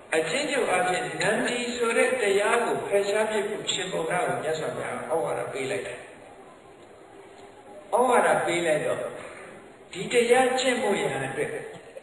အချင်းချုပ်အဖြစ်နန္ဒီဆိုတဲ့တရားကိုဖယ်ရှားပြဖို့ရှင်ဘုရားကိုမြတ်စွာဘုရားဩဝါဒပေးလိုက်တယ်ဩဝါဒပေးလိုက်တော့ဒီတရားကျင့်ဖို့ရန်အတွက်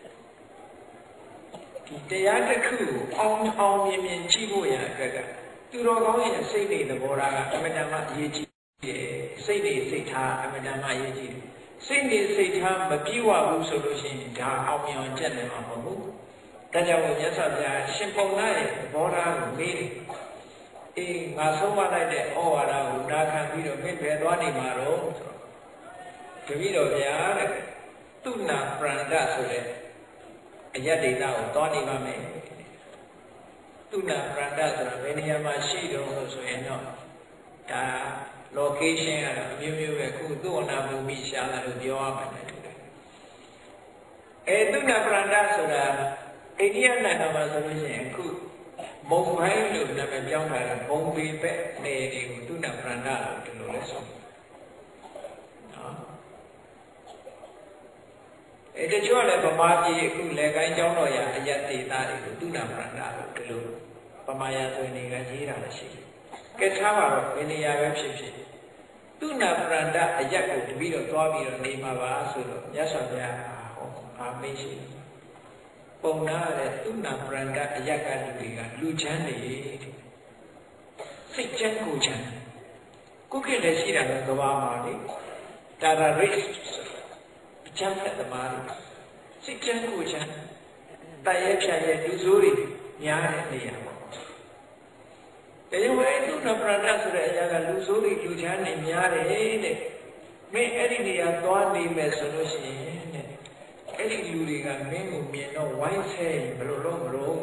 ဒီတရားတစ်ခုကိုအောင်မြင်ကြည့်ဖို့ရန်အတွက်ကသူတော်ကောင်းရဲ့စိတ်တွေသဘောထားကအမြဲတမ်းအရေးကြီးတယ်စိတ်တွေစိတ်ထားအမြဲတမ်းအရေးကြီးတယ်စိတ်တွေစိတ်ထားမပြေဝဘူးဆိုလို့ရှိရင်ဒါအောင်မြင်အောင်ကျင့်နိုင်မှာမဟုတ်ဘူးဒါကြောင့်မြတ်စွာဘုရားရှင်ပုံနာရဲ့သဘောထားကိုမေးတယ်အေးငါဆုံးမလိုက်တဲ့ဩဝါဒကိုနာခံပြီးတော့မင်းပဲသွားနေမှာတော့ဆိုတော့တပည့်တော်ဗျာတဲ့သူနာပရန္တဆိုတဲ့အယတ္တိတာကိုသွားနေပါမယ်သူနာပရန္တဆိုတာဘယ်နေရာမှာရှိတော့ဆိုရင်တော့ဒါ location ကတော့အမျိုးမျိုးပဲခုသူ့အနာဘူမိရှာလာလို့ပြောရမှာတယ်သူနာပရန္တဆိုတာအိန္ဒိယနိုင်ငံမှာဆိုလို့ရှိရင်အခုမုံဘိုင်းလို့နာမည်ပြောင်းလာတာဘုံဘီပဲနေတွေကိုသူနာပရန္တလို့ဒီလိုလဲဆိုတချို့လည်းဗမာပြည်အခုလေကိုင်းကျောင်းတော်ရအယတ္တိသားတွေကိုသူနာပရန္တလို့ဒီလိုဗမာရဆိုရင်တွေကရေးတာလည်းရှိတယ်ကဲထားပါတော့ဘယ်နေရာပဲဖြစ်ဖြစ်သူနာပရန္တအယတ်ကိုတပည့်တော့သွားပြီးတော့နေမှာပါဆိုတော့မြတ်စွာဘုရားဟောအားမေးရှိပုံနာတဲ့သူနာပရန္တအယတ်ကလူတွေကလူချမ်းနေစိတ်ချမ်းကိုချမ်းကိုခေတ်လည်းရှိတာလည်းကဘာမှာလေတာရာရစ်အချမ်းတဲ့သမားတွေစိတ်ချမ်းကိုချမ်းတရရဲ့ဖြတ်ရဲ့လူဆိုးတွေများတဲ့နေရာပေါ့တရားဝဲသူနာပရန္တဆိုတဲ့အရာကလူဆိုးတွေလူချမ်းနေများတယ်တဲ့မင်းအဲ့ဒီနေရာသွားနေမယ်ဆိုလို့ရှိရင်တဲ့အဲ့ဒီလူတွေကမင်းကိုမြင်တော့ဝိုင်းဆဲဘယ်လိုလုပ်မလို့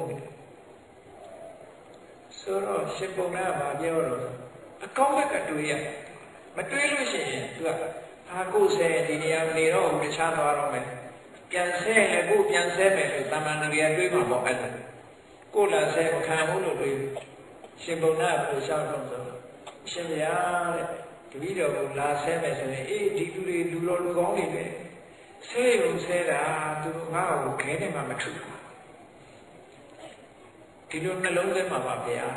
ဆိုတော့ရှင်ပုံနာကပြောတော့အကောင်းကတွေးရမတွေးလို့ရှိရင်သူကအာကိုဆဲဒီနေရာနေတော့တခြားသွားတော့မယ်ပြန်ဆဲလည်းကိုပြန်ဆဲမယ်လို့တမန်တော်ကတွေးမှာပေါ့အဲ့ဒါကိုလာဆဲမခံဘူးလို့တွေးရှင်ဘုံနာကိုရှောက်တော့ဆိုရှင်ဗျာတဲ့တပည့်တော်ကလာဆဲမယ်ဆိုရင်အေးဒီလူတွေလူတော်လူကောင်းတွေပဲဆဲရုံဆဲတာသူတို့ငါ့ကိုခဲနေမှမထုဘူးဒီလိုနှလုံးသွင်းမှာပါဗျာ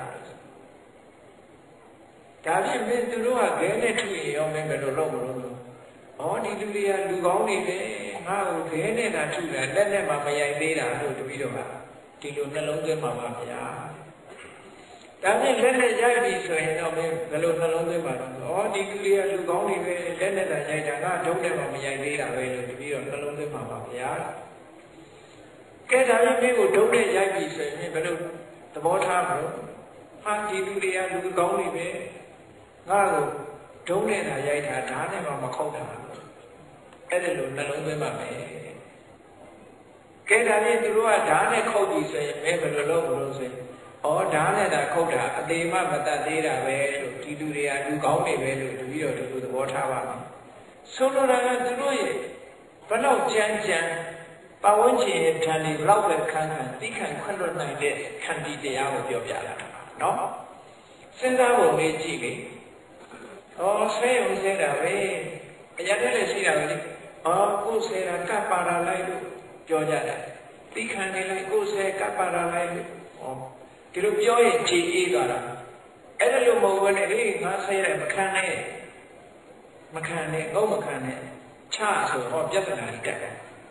ဒါဖြင့်မင်းသူတို့ကခဲနဲ့ထုရင်ရောမင်းဘယ်လိုလုပ်မလို့ဩဒီလူတွေကလူကောင်းတွေပဲငါ့ကိုခဲနဲ့သာထုတာလက်နဲ့မှမရိုက်သေးတာလို့တပည့်တော်ကဒီလိုနှလုံးသွင်းမှာပါဗျာဒါဖြင့်လက်နဲ့ရိုက်ပြီဆိုရင်တော့မင်းဘယ်လိုနှလုံးသွင်းပါတော့ဩဒီလူတွေကလူကောင်းတွေပဲလက်နဲ့သာရိုက်တာငါဒုံးနဲ့မှမရိုက်သေးတာပဲလို့တပည့်တော်နှလုံးသွင်းမှာပါဗျာကဲဒါဖြင့်မင်းကိုဒုံးနဲ့ရိုက်ပြီဆိုရင်ဘယ်လိုသဘောထားမလို့ဟာဒီလူတွေကလူကောင်းတွေပဲငါ့ကိုဒုံးနဲ့သာရိုက်တာဓာတ်နဲ့မှမခုတ်တာအဲ့ဒါလိုနှလုံးသွင်းပါမယ်ကဲဒါဖြင့်သူတို့ကဓာတ်နဲ့ခုတ်ပြီဆိုရင်မင်းဘယ်လိုလုပ်မလို့ဆိုရင်ဩဓာတ်နဲ့သာခုတ်တာအသေးမှမတတ်သေးတာပဲလို့ဒီလူတွေကလူကောင်းတွေပဲလို့တပည့်တော်ဒီလိုသဘောထားပါမယ်ဆိုလိုတာကသူတို့ရဲ့ဘလောက်ကြမ်းကြမ်းပဝန်းကျင်ရဲ့ဓာတ်တွေဘလောက်ပဲခံသိခံခွင့်လွှတ်နိုင်တဲ့ခန္တီတရားကိုပြောပြလာတာနော်စဉ်းစားဖို့မေးကြည့်လေဩဆဲရုံဆဲတာပဲအရာတဲ့လည်းရှိတာပဲလေကိုဆဲတာကပ်ပါလာလိုက်လို့ပြောကြတာသိခံနေလိုက်ကိုဆဲကပ်ပါလာလိုက်လို့ဒီလိုပြောရင်ခြေအေးသွားတာအဲ့ဒါလို့မဟုတ်ဘဲနဲ့လေငါဆဲရမခံနဲ့ငုံမခံနဲ့ချဆိုတော့ပြဿနာကြီးတက်တယ်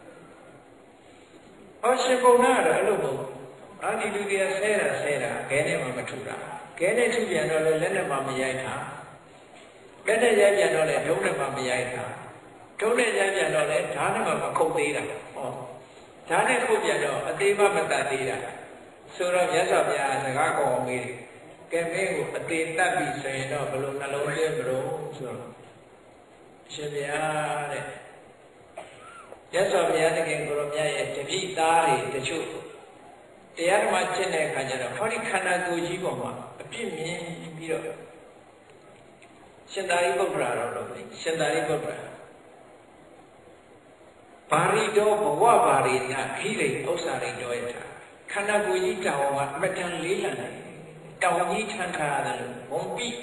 ရှင်ပုံနာတော့အဲ့လိုမဟုတ်ဒီလူတွေကဆဲတာခဲနဲ့မှမထုတာခဲနဲ့ထုပြန်တော့လည်းလက်နဲ့မှမရိုက်တာလက်နဲ့ရိုက်ပြန်တော့လည်းဒုံးနဲ့မှမရိုက်တာဒုံးနဲ့ရိုက်ပြန်တော့လည်းဓာတ်နဲ့မှမခုတ်သေးတာဓာတ်နဲ့ခုတ်ပြန်တော့အသေးမှမတတ်သေးတာဆိုတော့မြတ်စွာဘုရားစကားကောင်းမေးတယ်ကဲမင်းကိုအသေးတတ်ပြီဆိုရင်တော့ဘယ်လိုနှလုံးသွင်းမလို့ဆိုတော့ရှင်ဗျာတဲ့မြတ်စွာဘုရားတကယ်ကိုရောမြတ်ရဲ့တပည့်သားတွေတချို့တရားဓမ္မကျင့်တဲ့အခါကျတော့ဟောဒီခန္ဓာကိုယ်ကြီးပေါ်မှာအပြစ်မြင်ပြီးတော့ရှင်သာရိပုတ္တရာတော်ရှင်သာရိပုတ္တရာပါရိတောဘဝပါရိနာခိရိဥစ္စာရိတောယထာခန္ဓာကိုယ်ကြီးတောင်ကအမတန်လေးလံတယ်တောင်ကြီးထမ်းထားရတယ်လို့ဝန်ပြီး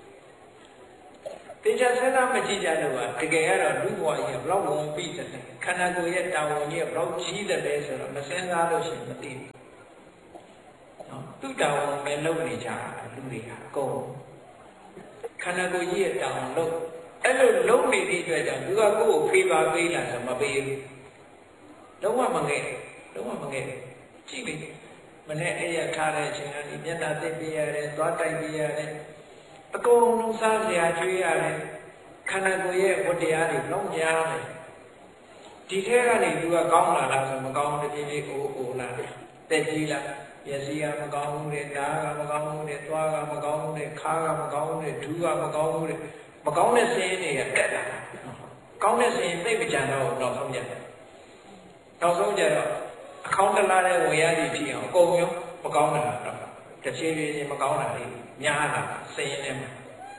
တရားစကားမကြည့်ကြလို့ကတကယ်ကတော့လူဘဝကြီးဘလောက်ဝန်ပြီးတယ်ခန္ဓာကိုယ်ရဲ့တောင်ဝင်ကြီးဘလောက်ကြီးတယ်လဲဆိုတော့မစင်စားလို့ရှိရင်မသိဘူးသူ့တောင်ပဲလုံနေကြလူတွေကကုန်ခန္ဓာကိုယ်ကြီးရဲ့တောင်လုံအဲ့လိုလုံနေတဲ့အတွက်ကြောင့်သူကကိုယ့်ကိုဖေးပါပေးလာဆိုမပေးဘူးလုံးဝမငဲ့လုံးဝမငဲ့ကြည့်လေမနေ့အဲ့ရထားတဲ့အချိန်ကနေမျက်နှာသိပ်ပေးရတယ်သွားတိုက်ပေးရတယ်အကုန်လုံးစားစရာကျွေးရတယ်ခန္ဓာကိုယ်ရဲ့ဝတ္တရားတွေလုံးများတယ်ဒီထဲကနေသူကကောင်းလာလားဆိုမကောင်းတဲ့ပြေးအိုလာတက်ကြီးလားမျက်စိကမကောင်းဘူးတဲ့နားကမကောင်းဘူးတဲ့သွားကမကောင်းဘူးတဲ့ခါးကမကောင်းဘူးတဲ့ဒူးကမကောင်းဘူးတဲ့မကောင်းတဲ့စင်းတွေကတက်လာကောင်းတဲ့စင်းသိပ်ကြံတော့နောက်ဆုံးကြတော့အခေါင်းတလားတဲ့ဝင်ရည်ဖြစ်အောင်အကုန်ရောမကောင်းတာတော့တစ်ချိန်ချင်းမကောင်းတာလေးများတာစင်းနေမှာ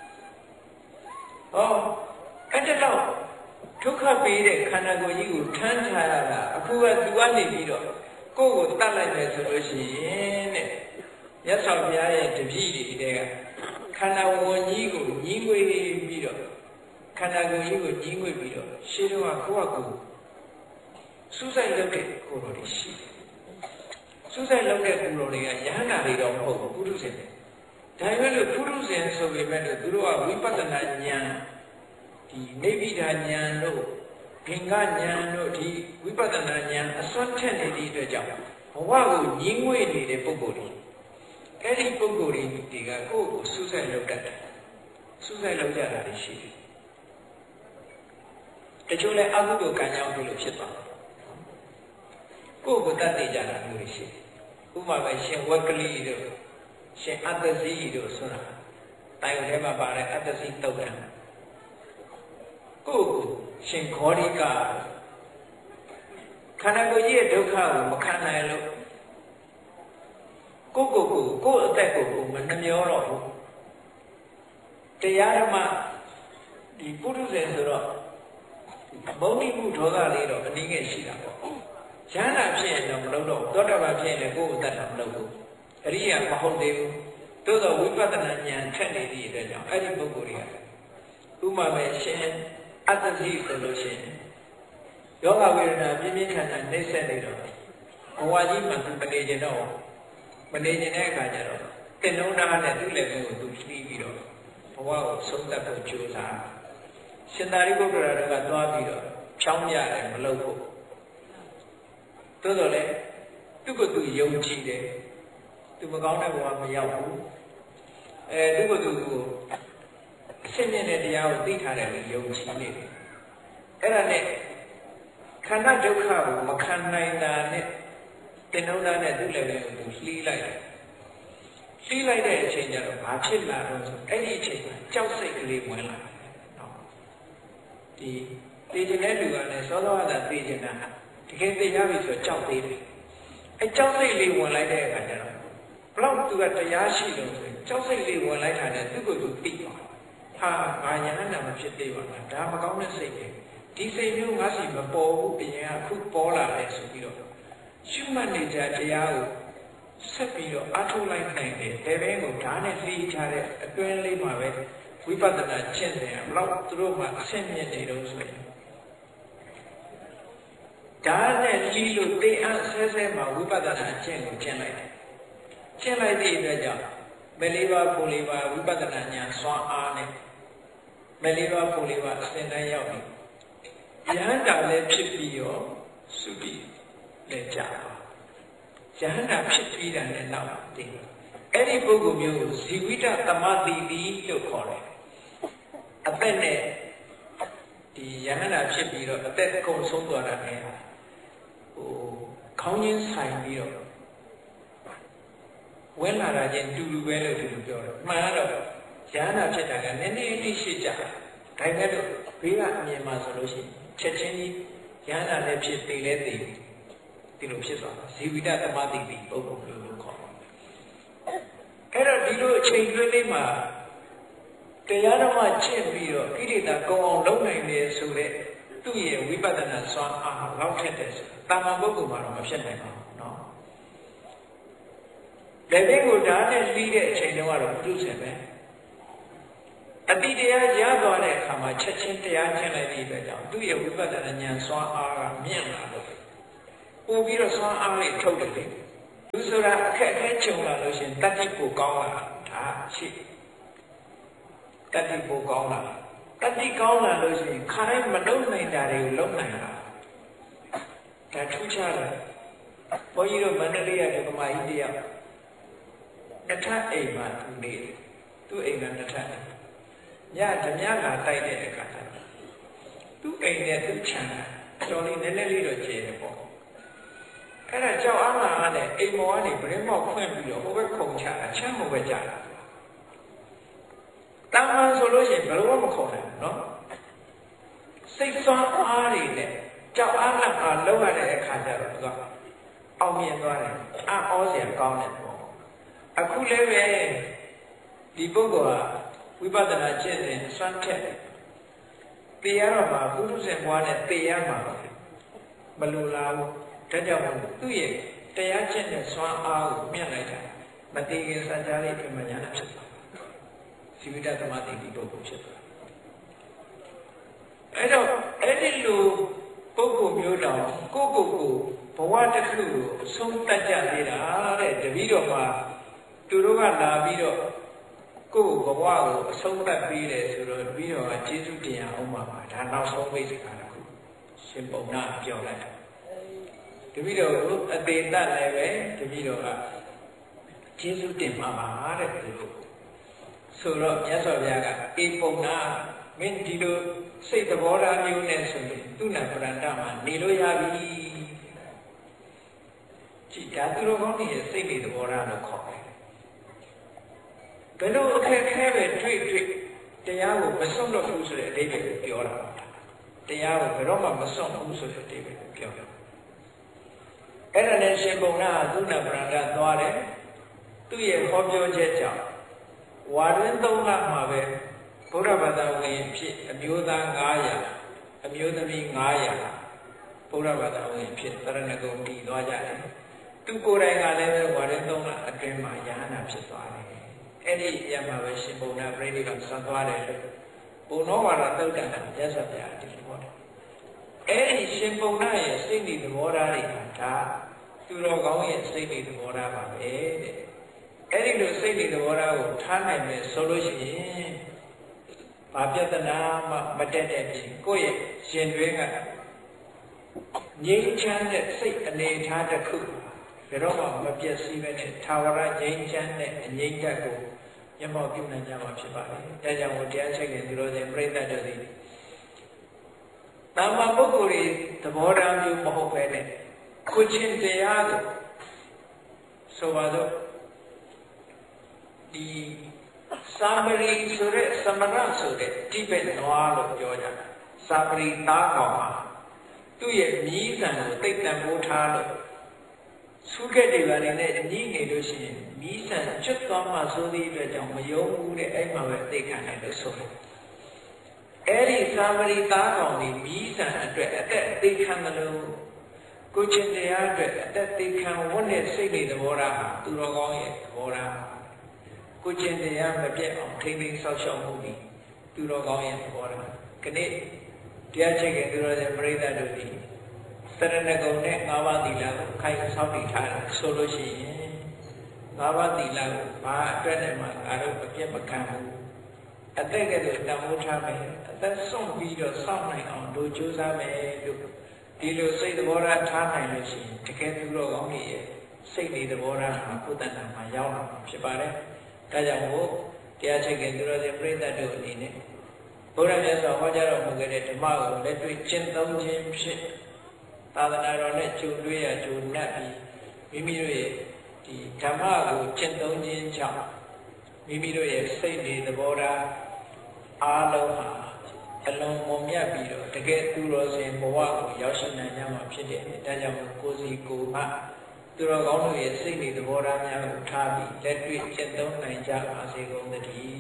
အဲ့တော့ဒုက္ခပေးတဲ့ခန္ဓာကိုယ်ကြီးကိုထမ်းထားရတာအခုကသူကနေပြီးတော့ကိုယ့်ကိုတတ်လိုက်တယ်ဆိုလို့ရှိရင်တဲ့မြတ်စွာဘုရားရဲ့တပည့်တွေကခန္ဓာဝန်ကြီးကိုညီးငွေပြီးတော့ခန္ဓာကိုယ်ကြီးကိုညီးငွေပြီးတော့ရှင်းတော့ကိုယ့်ကိုစူးစိုက်လုပ်တဲ့ကိုယ်တော်တွေရှိတယ်စူးစိုက်လုပ်တဲ့ကိုယ်တော်တွေကယဟန္တာတွေတော့မဟုတ်ဘူးပုထုဇဉ်တွေဒါပေမဲ့လို့ပုထုဇဉ်ဆိုပေမဲ့လို့သူတို့ကဝိပဿနာဉာဏ်ဒီနိဗ္ဗိဒာဉာဏ်တို့ဘင်္ဂဉာဏ်တို့ဒီဝိပဿနာဉာဏ်အစွမ်းထက်နေတဲ့အတွက်ကြောင့်ဘဝကိုညီးငွေနေတဲ့ပုဂ္ဂိုလ်တွေအဲ့ဒီပုဂ္ဂိုလ်တွေကကိုယ့်ကိုစူးစိုက်လုပ်တတ်တယ်စူးစိုက်လုပ်ကြတာရှိတယ်တချို့လည်းအကုသိုလ်ကံကြောင့်လို့ဖြစ်သွားတယ်ကိုယ့်ကိုတတ်သိကြတာမျိုးရှိတယ်ဥပမာပဲရှင်ဝက်ကလေးတို့ရှင်အတ္တဇီတို့ဆိုတာတိုင်ထဲမှာပါတဲ့အတ္တဇီတုတ်တယ်ကိုယ့်ကိုရှင်ခောရိကခန္ဓာကိုယ်ကြီးရဲ့ဒုက္ခကိုမခံနိုင်လို့ကိုယ့်အသက်ကိုမနှမျောတော့ဘူးတရားဓမ္မဒီပုထုဇဉ်ဆိုတော့မုန်းတိမှုဒေါသလေးတော့အနည်းငယ်ရှိတာပေါ့ရဟန္တာဖြစ်ရင်တော့မလုပ်တော့သောတာပန်ဖြစ်ရင်လည်းကိုယ့်အသက်တော့မလုပ်ဘူးအရိယာမဟုတ်သေးဘူးသို့တော့ဝိပဿနာဉာဏ်ထက်နေသည့်အတွက်ကြောင့်အဲ့ဒီပုဂ္ဂိုလ်တွေကဥပမာပဲရှင်အတ္တဇိဆိုလို့ရှိရင်ယောဂဝေဒနာပြင်းပြင်းထန်ထန်နှိမ့်ဆက်နေတော့ဘဝကြီးမှာသူမနေကျင်တော့မနေကျင်တဲ့အခါကျတော့တင်လုံးသားနဲ့သူ့လက်ကိုသူဖြီးပြီးတော့ဘဝကိုဆုံးသက်ဖို့ကြိုးစားရှင်သာရိပုတ္တရာတို့ကသွားပြီးတော့ဖြောင်းပြတယ်မလုပ်ဖို့သို့တော်လည်းသူ့ကိုယ်သူယုံကြည်တယ်သူမကောင်းတဲ့ဘဝမရောက်ဘူးသူ့ကိုယ်သူအရှင်းမြင့်တဲ့တရားကိုသိထားတယ်လို့ယုံကြည်နေတယ်အဲ့ဒါနဲ့ခန္ဓာဒုက္ခကိုမခံနိုင်တာနဲ့တင်နှုံးသားနဲ့သူ့လည်းပဲသူလှီးလိုက်တယ်လှီးလိုက်တဲ့အချိန်ကျတော့ဘာဖြစ်လာတော့ဆိုအဲ့ဒီအချိန်မှာကြောက်စိတ်ကလေးဝင်လာတယ်နော်ဒီသိကျင်တဲ့လူကလည်းစောစောကသိကျင်တာတကယ်သိရပြီဆိုကြောက်သေးတယ်အဲ့ကြောက်စိတ်လေးဝင်လိုက်တဲ့အခါကျတော့ဘလောက်သူကတရားရှိလို့ဆိုကြောက်စိတ်လေးဝင်လိုက်တာနဲ့သူ့ကိုယ်သူသိသွားဟာငါယဟန္တာမဖြစ်သေးပါလားဒါမကောင်းတဲ့စိတ်ပဲဒီစိတ်မျိုးငါစီမပေါ်ဘူးအရင်ကအခုပေါ်လာတယ်ဆိုပြီးတော့ရှုမှတ်နေကြတရားကိုဆက်ပြီးတော့အထုတ်လိုက်နိုင်တယ်ဘယ်ဘဲကိုဓာတ်နဲ့သိချတဲ့အတွင်းလေးမှာပဲဝိပဿနာကျင့်တယ်ဘလောက်သူတို့မှအဆင့်မြင့်နေတော့ဆိုရင်ဓာတ်နဲ့လီးလို့တေအပ်ဆဲဆဲမှာဝိပဿနာကျင့်ကိုကျင့်လိုက်တယ်ကျင့်လိုက်တဲ့အတွက်ကြောင့်မလေးပါဖို့လေးပါဝိပဿနာဉာဏ်စွမ်းအားနဲ့မလေးပါဖို့လေးပါအစဉ်တိုင်းရောက်ပြီယဟန္တာလည်းဖြစ်ပြီးရောသုတိလည်းကြာယဟန္တာဖြစ်ပြီးတာလည်းနောက်သိအဲ့ဒီပုဂ္ဂိုလ်မျိုးကိုဇီဝိတသမတိတိလို့ခေါ်တယ်အသက်နဲ့ဒီယဟန္တာဖြစ်ပြီးတော့အသက်အကုန်ဆုံးသွားတာနဲ့ခေါင်းချင်းဆိုင်ပြီးတော့ဝင်လာတာချင်းတူတူပဲလို့သူပြောတယ်မှန်တော့ယဟန္တာဖြစ်တာကနည်းနည်းလေးရှိကြဒါပေမဲ့လို့ဘေးကအမြင်မှာဆိုလို့ရှိရင်ချက်ချင်းကြီးယဟန္တာလည်းဖြစ်သေးလဲသေးဒီလိုဖြစ်သွားတာဇီဝိတသမတိတိပုဂ္ဂိုလ်လို့ခေါ်တယ်အဲ့တော့ဒီလိုအချိန်တွင်းလေးမှာတရားဓမ္မကျင့်ပြီးတော့ဣတိတာကောင်းအောင်လုပ်နိုင်တယ်ဆိုတဲ့သူ့ရဲ့ဝိပဿနာစွမ်းအားလောက်ထက်တဲ့တာမန်ပုဂ္ဂိုလ်မှာတော့မဖြစ်နိုင်ပါဘူးနော်လက်သေးကိုဓာတ်နဲ့လီးတဲ့အချိန်တုန်းကတော့ပြုစင်ပဲအတိတရားရသွားတဲ့အခါမှာချက်ချင်းတရားကျင့်လိုက်တဲ့အတွက်ကြောင့်သူ့ရဲ့ဝိပဿနာဉာဏ်စွမ်းအားကမြင့်လာလို့ပို့ပြီးတော့စွမ်းအားလေးထုတ်တယ်လေလူစဆိုတာအခက်ကြုံလာလို့ရှင်တတိကိုကောင်းလာဒါရှိတတိကိုကောင်းလာတတိကောင်းလာလို့ရှင်ခါတိုင်းမလုံနိုင်တာတွေကိုလုံနိုင်တာဒါထူးခြားတယ်ဘုန်းကြီးတို့မန္တလေးရဒကမာကြီးတရားတစ်ထပ်အိမ်မှာသူနေသူ့အိမ်ကတစ်ထပ်ညဓမြလာတိုက်တဲ့အခါသူ့အိမ်နဲ့သူ့ခြံတော်လေးနည်းနည်းလေးတော့ကျဲတယ်ပေါ့အဲ့ဒါကြောက်အားလာနဲ့အိမ်မော်ကနေဗရင်မောက်ဖွင့်ပြီးတော့ဟိုဘက်ခုံချတာချမ်းဟိုဘက်ကြတာတမန်ဆိုလို့ရှိရင်ဘယ်လိုမှမခုံနိုင်ဘူးနော်စိတ်ဆွမ်းအားတွေနဲ့ကြောက်အားလာအားလုံးရတဲ့အခါကျတော့သူကအောင်မြင်သွားတယ်အော်စရာကောင်းတယ်ပေါ့အခုလည်းပဲဒီပုဂ္ဂိုလ်ကဝိပဿနာကျင့်တဲ့စွမ်းထက်တေရတော့မှာပုထုဇဉ်ဘွားနဲ့တေရမှာမလိုလားဘူးဒါကြောင့်သူ့ရဲ့တရားကျင့်တဲ့စွမ်းအားကိုမြတ်လိုက်တာမတေခင်စัจ जा လေးပြမညာဖြစ်သွားစီဝိတ္တသမတိဒီပုဂ္ဂိုလ်ဖြစ်သွားအဲ့တော့အဲ့ဒီလိုပုဂ္ဂိုလ်မျိုးတော်ကိုယ့်ကိုယ်ကိုဘဝတစ်ခုကိုအဆုံးတတ်ကြသေးတာတဲ့တပည့်တော်မှာသူတို့ကလာပြီးတော့ကိုယ့်ဘဝကိုအဆုံးသတ်ပြီးတယ်ဆိုတော့တပည့်တော်ကကျေးဇူးတင်အောင်ပါဒါနောက်ဆုံးမိတ်စကားတစ်ခုရှင်ပုံနာပြောလိုက်တာတပည့်တော်ကိုအသေးတတ်လည်းပဲတပည့်တော်ကကျေးဇူးတင်ပါပါတဲ့သူတို့ဆိုတော့မြတ်စွာဘုရားကအေပုံနာမင်းဒီလိုစိတ်သဘောထားမျိုးနဲ့ဆိုရင်သူနာပရန္တမှာနေလို့ရပြီကြည်ဒါသူတော်ကောင်းတွေရဲ့စိတ်တွေသဘောထားလို့ခေါ်တယ်ဘယ်လိုအခက်ခဲပဲတွေ့တရားကိုမဆုံးတော့ဘူးဆိုတဲ့အဓိပ္ပာယ်ကိုပြောတာတရားကိုဘယ်တော့မှမဆုံးဘူးဆိုတဲ့အဓိပ္ပာယ်ကိုပြောတာအဲ့ဒါနဲ့ရှင်ပုံနာသူနာပရန္တသွားတယ်သူ့ရဲ့ဟောပြောချက်ကြောင့်ဝါရင်း၃လမှာပဲဘုရားဘာသာဝင်ဖြစ်အမျိုးသား900အမျိုးသမီး900ဘုရားဘာသာဝင်ဖြစ်သရဏဂုံတည်သွားကြတယ်သူကိုယ်တိုင်ကလည်းဝါရင်း၃လအတွင်းမှာယဟနာဖြစ်သွားတယ်အဲ့ဒီရမှာပဲရှင်ဘုရားပြိဋိကဆံသွားတယ်ဘုံတော်ဝါဒသုတ်တန်တာရသဗျာဒီလိုပေါ့အဲ့ဒီရှင်ဘုရားရဲ့စိတ်ဓာတ်သဘောထားတွေကဒါသူတော်ကောင်းရဲ့စိတ်ဓာတ်သဘောထားပါပဲတဲ့အဲ့ဒီလိုစိတ်ဓာတ်သဘောထားကိုထားနိုင်မယ်ဆိုလို့ရှိရင်ဘာပြဿနာမှမတက်တဲ့ပြင်ကိုယ့်ရဲ့ရှင်တွင်းကငြိမ်းချမ်းတဲ့စိတ်အနေထားတစ်ခုဘယ်တော့မှမပြည့်စည်ပဲနဲ့သာဝရငြိမ်းချမ်းတဲ့အငြိမ့်တက်ကိုမျက်မှောက်ပြုနိုင်ကြမှာဖြစ်ပါတယ်။ဒါကြောင့်တရားချက်ခင်သူတော်စင်ပြိဿတ်တို့သည်တာမန်ပုဂ္ဂိုလ်တွေသဘောထားမျိုးမဟုတ်ပဲနဲ့ကိုချင်းတရားကိုဆိုပါတော့ဒီစာမရီဆိုတဲ့သမဏဆိုတဲ့တိဘက်နွားလို့ပြောကြတာစာမရီသားကောင်ဟာသူ့ရဲ့မြည်ဆံကိုတိတ်တန်ဖိုးထားလို့ဆုခဲ့တယ်ပါနဲ့အညီနေလို့ရှိရင်မြည်ဆံချွတ်သွားမှဆိုသည့်အတွက်ကြောင့်မယုံဘူးတဲ့အဲ့မှာပဲသိခံတယ်လို့ဆိုတယ်အဲ့ဒီစာမရီသားကောင်ဒီမြည်ဆံအတွက်အသက်သိခံတယ်လို့ကိုချင်းတရားအတွက်အသက်သိခံဝတ်တဲ့စိတ်တွေသဘောထားဟာသူတော်ကောင်းရဲ့သဘောထားကိုကျင့်တရားမပြတ်အောင်ထိမ့်သိမ်းဆောက်ရှောက်မှုဒီသူတော်ကောင်းရဲ့သဘောထားခဏတရားချက်ကသူတော်ရဲ့ပြိဿတ်တို့ဒီသရဏဂုံနဲ့၅ပါးသီလကိုခိုင်ဆောက်တည်ထားတာဆိုလို့ရှိရင်၅ပါးသီလကိုဘာအတွက်နဲ့မှအားလုံးအပြတ်မခံဘူးအသက်ကလေးတန်ဖိုးထားမယ်အသက်ဆုံးပြီးတော့စောင့်နိုင်အောင်တို့ကြိုးစားမယ်လို့ဒီလိုစိတ်သဘောထားထားနိုင်လို့ရှိရင်တကယ်သူတော်ကောင်းကြီးရဲ့စိတ်တွေသဘောထားဟာဘုဒ္ဓနာမှာရောက်လာမှာဖြစ်ပါတယ်ဒါကြောင့်မို့တရားချက်ကသူတော်စင်ပြိဿတ်တို့အနေနဲ့ဘုရားမြတ်စွာဘုရားဟောကြားတော်မူခဲ့တဲ့ဓမ္မကိုလက်တွေ့ကျင့်သုံးခြင်းဖြင့်သာသနာတော်နဲ့ကြုံတွေ့ရကြုံနှက်ပြီးမိမိတို့ရဲ့ဒီဓမ္မကိုကျင့်သုံးခြင်းကြောင့်မိမိတို့ရဲ့စိတ်တွေသဘောထားအားလုံးဟာအလုံးမမြတ်ပြီးတော့တကယ်သူတော်စင်ဘဝကိုရောက်ရှိနိုင်ကြမှာဖြစ်တယ်။ဒါကြောင့်ကိုယ်စီကိုယ်မှသူတော်ကောင်းတို့ရဲ့စိတ်တွေသဘောထားများကိုထားပြီးလက်တွေ့ကျင့်သုံးနိုင်ကြပါစေကုန်သတည်း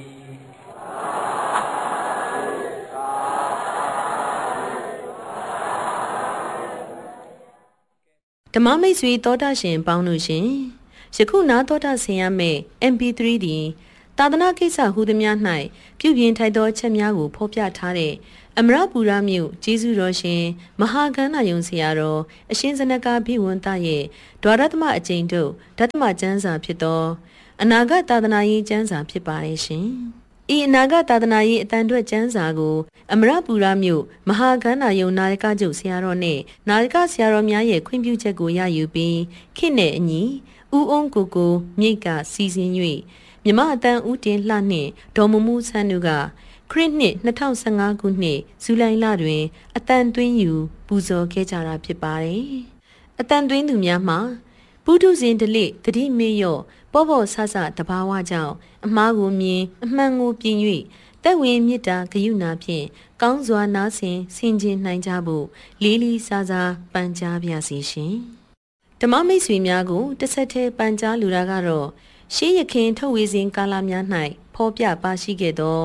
ဓမ္မမိတ်ဆွေသောတာရှင်ပေါင်းတို့ရှင်ယခုနာသောတာဆင်ရမယ့် MP3 သည်သာသနာကိစ္စဟူသည်များ၌ပြုပြင်ထိုက်သောချက်များကိုဖော်ပြထားတဲ့အမရပူရမြို့ကျေးဇူးတော်ရှင်မဟာကန္နာယုံဆရာတော်အရှင်ဇနကဘိဝန္တရဲ့ဒွါရသမအကျိန်တို့ဓတ္တမကျမ်းစာဖြစ်သောအနာဂတ်သာသနာရေးကျမ်းစာဖြစ်ပါတယ်ရှင်။ဤအနာဂတ်သာသနာရေးအတန်တွက်ကျမ်းစာကိုအမရပူရမြို့မဟာကန္နာယုံနာယကကျုပ်ဆရာတော်နဲ့နာယကဆရာတော်များရဲ့ခွင့်ပြုချက်ကိုရယူပြီးခေတ်နဲ့အညီဦးအုံးကိုမြိတ်ကစီစဉ်၍မြမအတန်ဦးတင်လှနှင့်ဒေါ်မမှုဆန်းတို့ကခရစ်နှစ်2015ခုနှစ်ဇူလိုင်လတွင်အတန်သွင်းယူပူဇော်ခဲ့ကြတာဖြစ်ပါတယ်။အတန်သွင်းသူများမှာပုထုဇဉ်ဓလေ့တတိမေရော့ပေါ့ဆဆတဘာဝကြောင့်အမှားကိုမြင်အမှန်ကိုပြင်၍တက်ဝင်မြစ်တာဂယုဏဖြင့်ကောင်းစွာနားဆင်ဆင်ခြင်နိုင်ကြဖို့လေးလေးစားစားပန်ကြားပါစီရှင်။ဓမ္မမိတ်ဆွေများကိုတစ်ဆက်တည်းပန်ကြားလူတာကတော့ရှေးရခင်ထုတ်ဝေစဉ်ကာလများ၌ဖော်ပြပါရှိခဲ့သော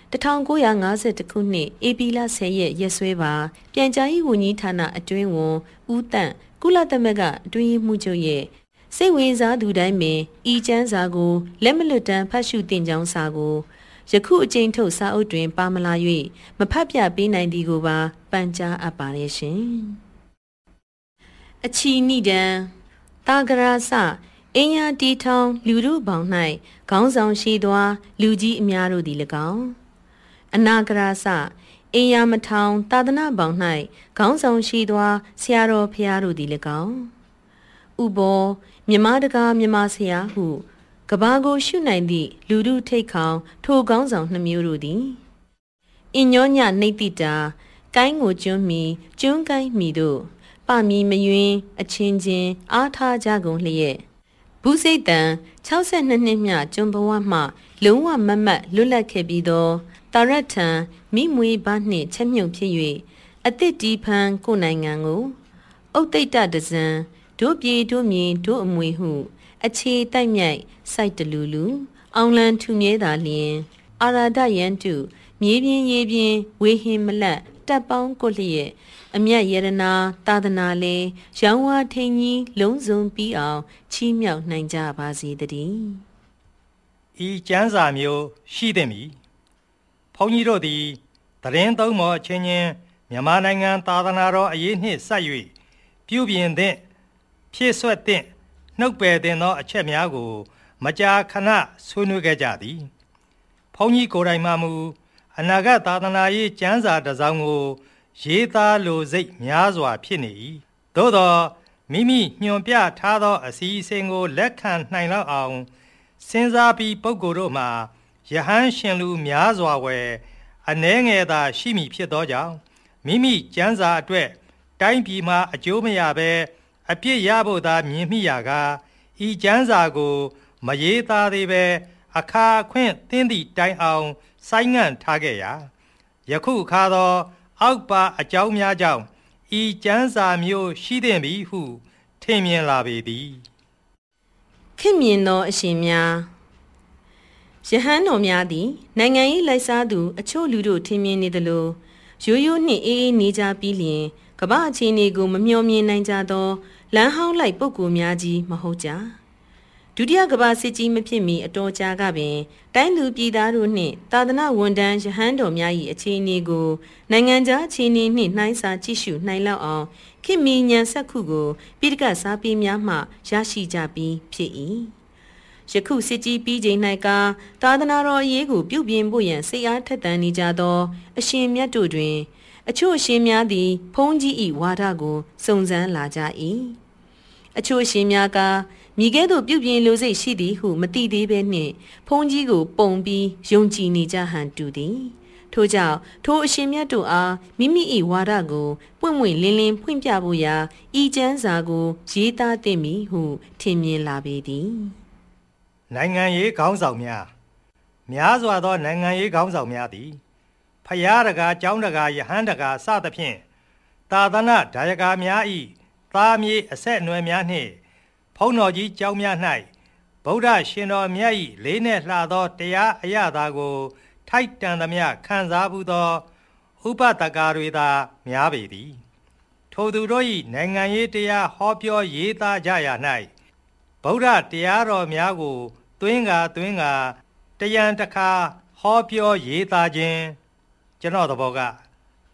1950ခုနှစ်ဧပြီလ10ရက်ရက်စွဲပါပြန်ကြားရေးဝန်ကြီးဌာနအတွင်းဝန်ဦးတန့်ကုလသမဂ္ဂအတွင်းမှုချုပ်ရဲ့စိတ်ဝင်စားသူတိုင်းပင်ဤကျမ်းစာကိုလက်မလွတ်တမ်းဖတ်ရှုသင်ကြောင်းစာကိုယခုအကျဉ်းထုတ်စာအုပ်တွင်ပါမလာ၍မဖတ်ပြပေးနိုင်သည်ကိုပါပန်ကြားအပ်ပါရရှင်။အချီနိဒံတာဂရစအင်းယာတီထောင်လူရုပေါင်း၌ခေါင်းဆောင်ရှိသောလူကြီးအများတို့သည်၎င်းအနာဂရစအင်းယာမထောင်သာသနာပေါင်း၌ခေါင်းဆောင်ရှိသောဆရာတော်ဖျားတို့သည်၎င်းဥဘောမြမတကာမြမဆရာဟုကဘာကိုရှုနိုင်သည့်လူထုထိတ်ခေါင်ထိုခေါင်းဆောင်နှမျိုးတို့သည်အညောညနေတိတာကိုင်းကိုကျွန်းမီကျွန်းကိုင်းမီတို့ပမီမယွင်းအချင်းချင်းအားထားကြကုန်လျက်ဘူးစိတ်တန်62နှစ်မြကျွန်းဘဝမှလုံးဝမတ်မတ်လွတ်လပ်ခဲ့ပြီးသောတာရထံမိမွေဘာနှင့်ချက်မြုပ်ဖြစ်၍အသစ်တီးဖန်ကိုနိုင်ငံကိုအုတ်တိတ်တဒဇံတို့ပြေတို့မြင်တို့အမွေဟုအခြေတိုက်မြိုက်စိုက်တလူလူအောင်လန်းထူမြဲသာလျင်အာရာဒယန်တုမြေပြင်းရေပြင်းဝေဟင်မလတ်တပ်ပေါင်းကိုလျက်အမြတ်ယရနာသာသနာလေရောင်းဝါထိန်ကြီးလုံးစုံပြီးအောင်ချီးမြှောက်နိုင်ကြပါစေတည်းဤကျမ်းစာမျိုးရှိသင့်ပြီဘုန်းကြီးတို့သည်သတင်းသုံးမော်ချင်းချင်းမြန်မာနိုင်ငံသာသနာတော်အရေးနှင့်ဆက်၍ပြုပြင်သည့်ဖြည့်ဆွတ်သည့်နှုတ်ပယ်တင်သောအချက်များကိုမကြာခဏဆွေးနွေးခဲ့ကြသည်ဘုန်းကြီးကိုယ်တိုင်မှမူအနာဂတ်သာသနာရေးကျမ်းစာတစ်စောင်ကိုရေးသားလိုစိတ်များစွာဖြစ်နေ၏သို့သောမိမိညွှန်ပြထားသောအစီအစဉ်ကိုလက်ခံနိုင်လောက်အောင်စဉ်းစားပြီးပုဂ္ဂိုလ်တို့မှာယဟန်ရှင်လူများစွာဝယ်အနှဲငယ်သာရှိမည်ဖြစ်သောကြောင့်မိမိကျမ်းစာအတွက်တိုင်းပြည်မှာအကျိုးမရဘဲအပြစ်ရဖို့သာမြင်မိရာကဤကျမ်းစာကိုမရေးသားသေးဘဲအခါအခွင့်သင်သည့်တိုင်အောင်ဆိုင်းငံ့ထားခဲ့ရာယခုအခါသောအောက်ပါအကြောင်းများကြောင့်ဤကျမ်းစာမျိုးရှိသင့်ပြီဟုထင်မြင်လာပေသည်ခင်မြင်သောအရှင်များယဟန်တော်များသည်နိုင်ငံရေးလိုက်စားသူအချို့လူတို့ထင်မြင်နေသလိုရိုးရိုးနှင့်အေးအေးနေကြပြီးလျင်ကမ္ဘာအခြေအနေကိုမမျှော်မြင်နိုင်ကြသောလမ်းဟောင်းလိုက်ပုဂ္ဂိုလ်များကြီးမဟုတ်ကြဒုတိယကမ္ဘာစစ်ကြီးမဖြစ်မီအတော်ကြာကပင်တိုင်းလူပြည်သားတို့နှင့်သာသနာဝန်ထမ်းယဟန်တော်များ၏အခြေအနေကိုနိုင်ငံခြားအခြေအနေနှင့်နှိုင်းစာကြည့်ရှုနိုင်လောက်အောင်ခေတ်မီဉာဏ်စက္ခုကိုပိဋကတ်စာပေများမှရရှိကြပြီးဖြစ်၏ယခုစစ်ကြီးပြီးချိန်၌ကသာသနာတော်အရေးကိုပြုပြင်ဖို့ရန်စိတ်အားထက်သန်နေကြသောအရှင်မြတ်တို့တွင်အချို့အရှင်များသည်ဘုန်းကြီး၏ဝါဒကိုစုံစမ်းလာကြ၏အချို့အရှင်များကမိကဲ့သို့ပြုပြင်လိုစိတ်ရှိသည်ဟုမသိသေးဘဲနှင့်ဘုန်းကြီးကိုပုံပြီးယုံကြည်နေကြဟန်တူသည်ထို့ကြောင့်ထိုအရှင်မြတ်တို့အားမိမိ၏ဝါဒကိုပွင့်ပွင့်လင်းလင်းဖွင့်ပြဖို့ရာဤကျမ်းစာကိုရေးသားသင့်မည်ဟုထင်မြင်လာပေသည်နိုင်ငံရေးခေါင်းဆောင်များစွာသောနိုင်ငံရေးခေါင်းဆောင်များသည်ဖယားတကာကျောင်းတကာယဟန်တကာစသဖြင့်သာသနာဒါယကာများ၏သားမြေအဆက်အနွယ်များနှင့်ဘုန်းတော်ကြီးကျောင်းများ၌ဗုဒ္ဓရှင်တော်မြတ်၏လေးနှင့်လှသောတရားအရာသာကိုထိုက်တန်သမျှခံစားမှုသောဥပဒကာတွေသာများပေသည်ထိုသူတို့၏နိုင်ငံရေးတရားဟောပြောရေးသားကြရာ၌ဗုဒ္ဓတရားတော်များကိုသွင်းကာတယံတခါဟောပြောရေးသားခြင်းကျွန်တော်သဘောက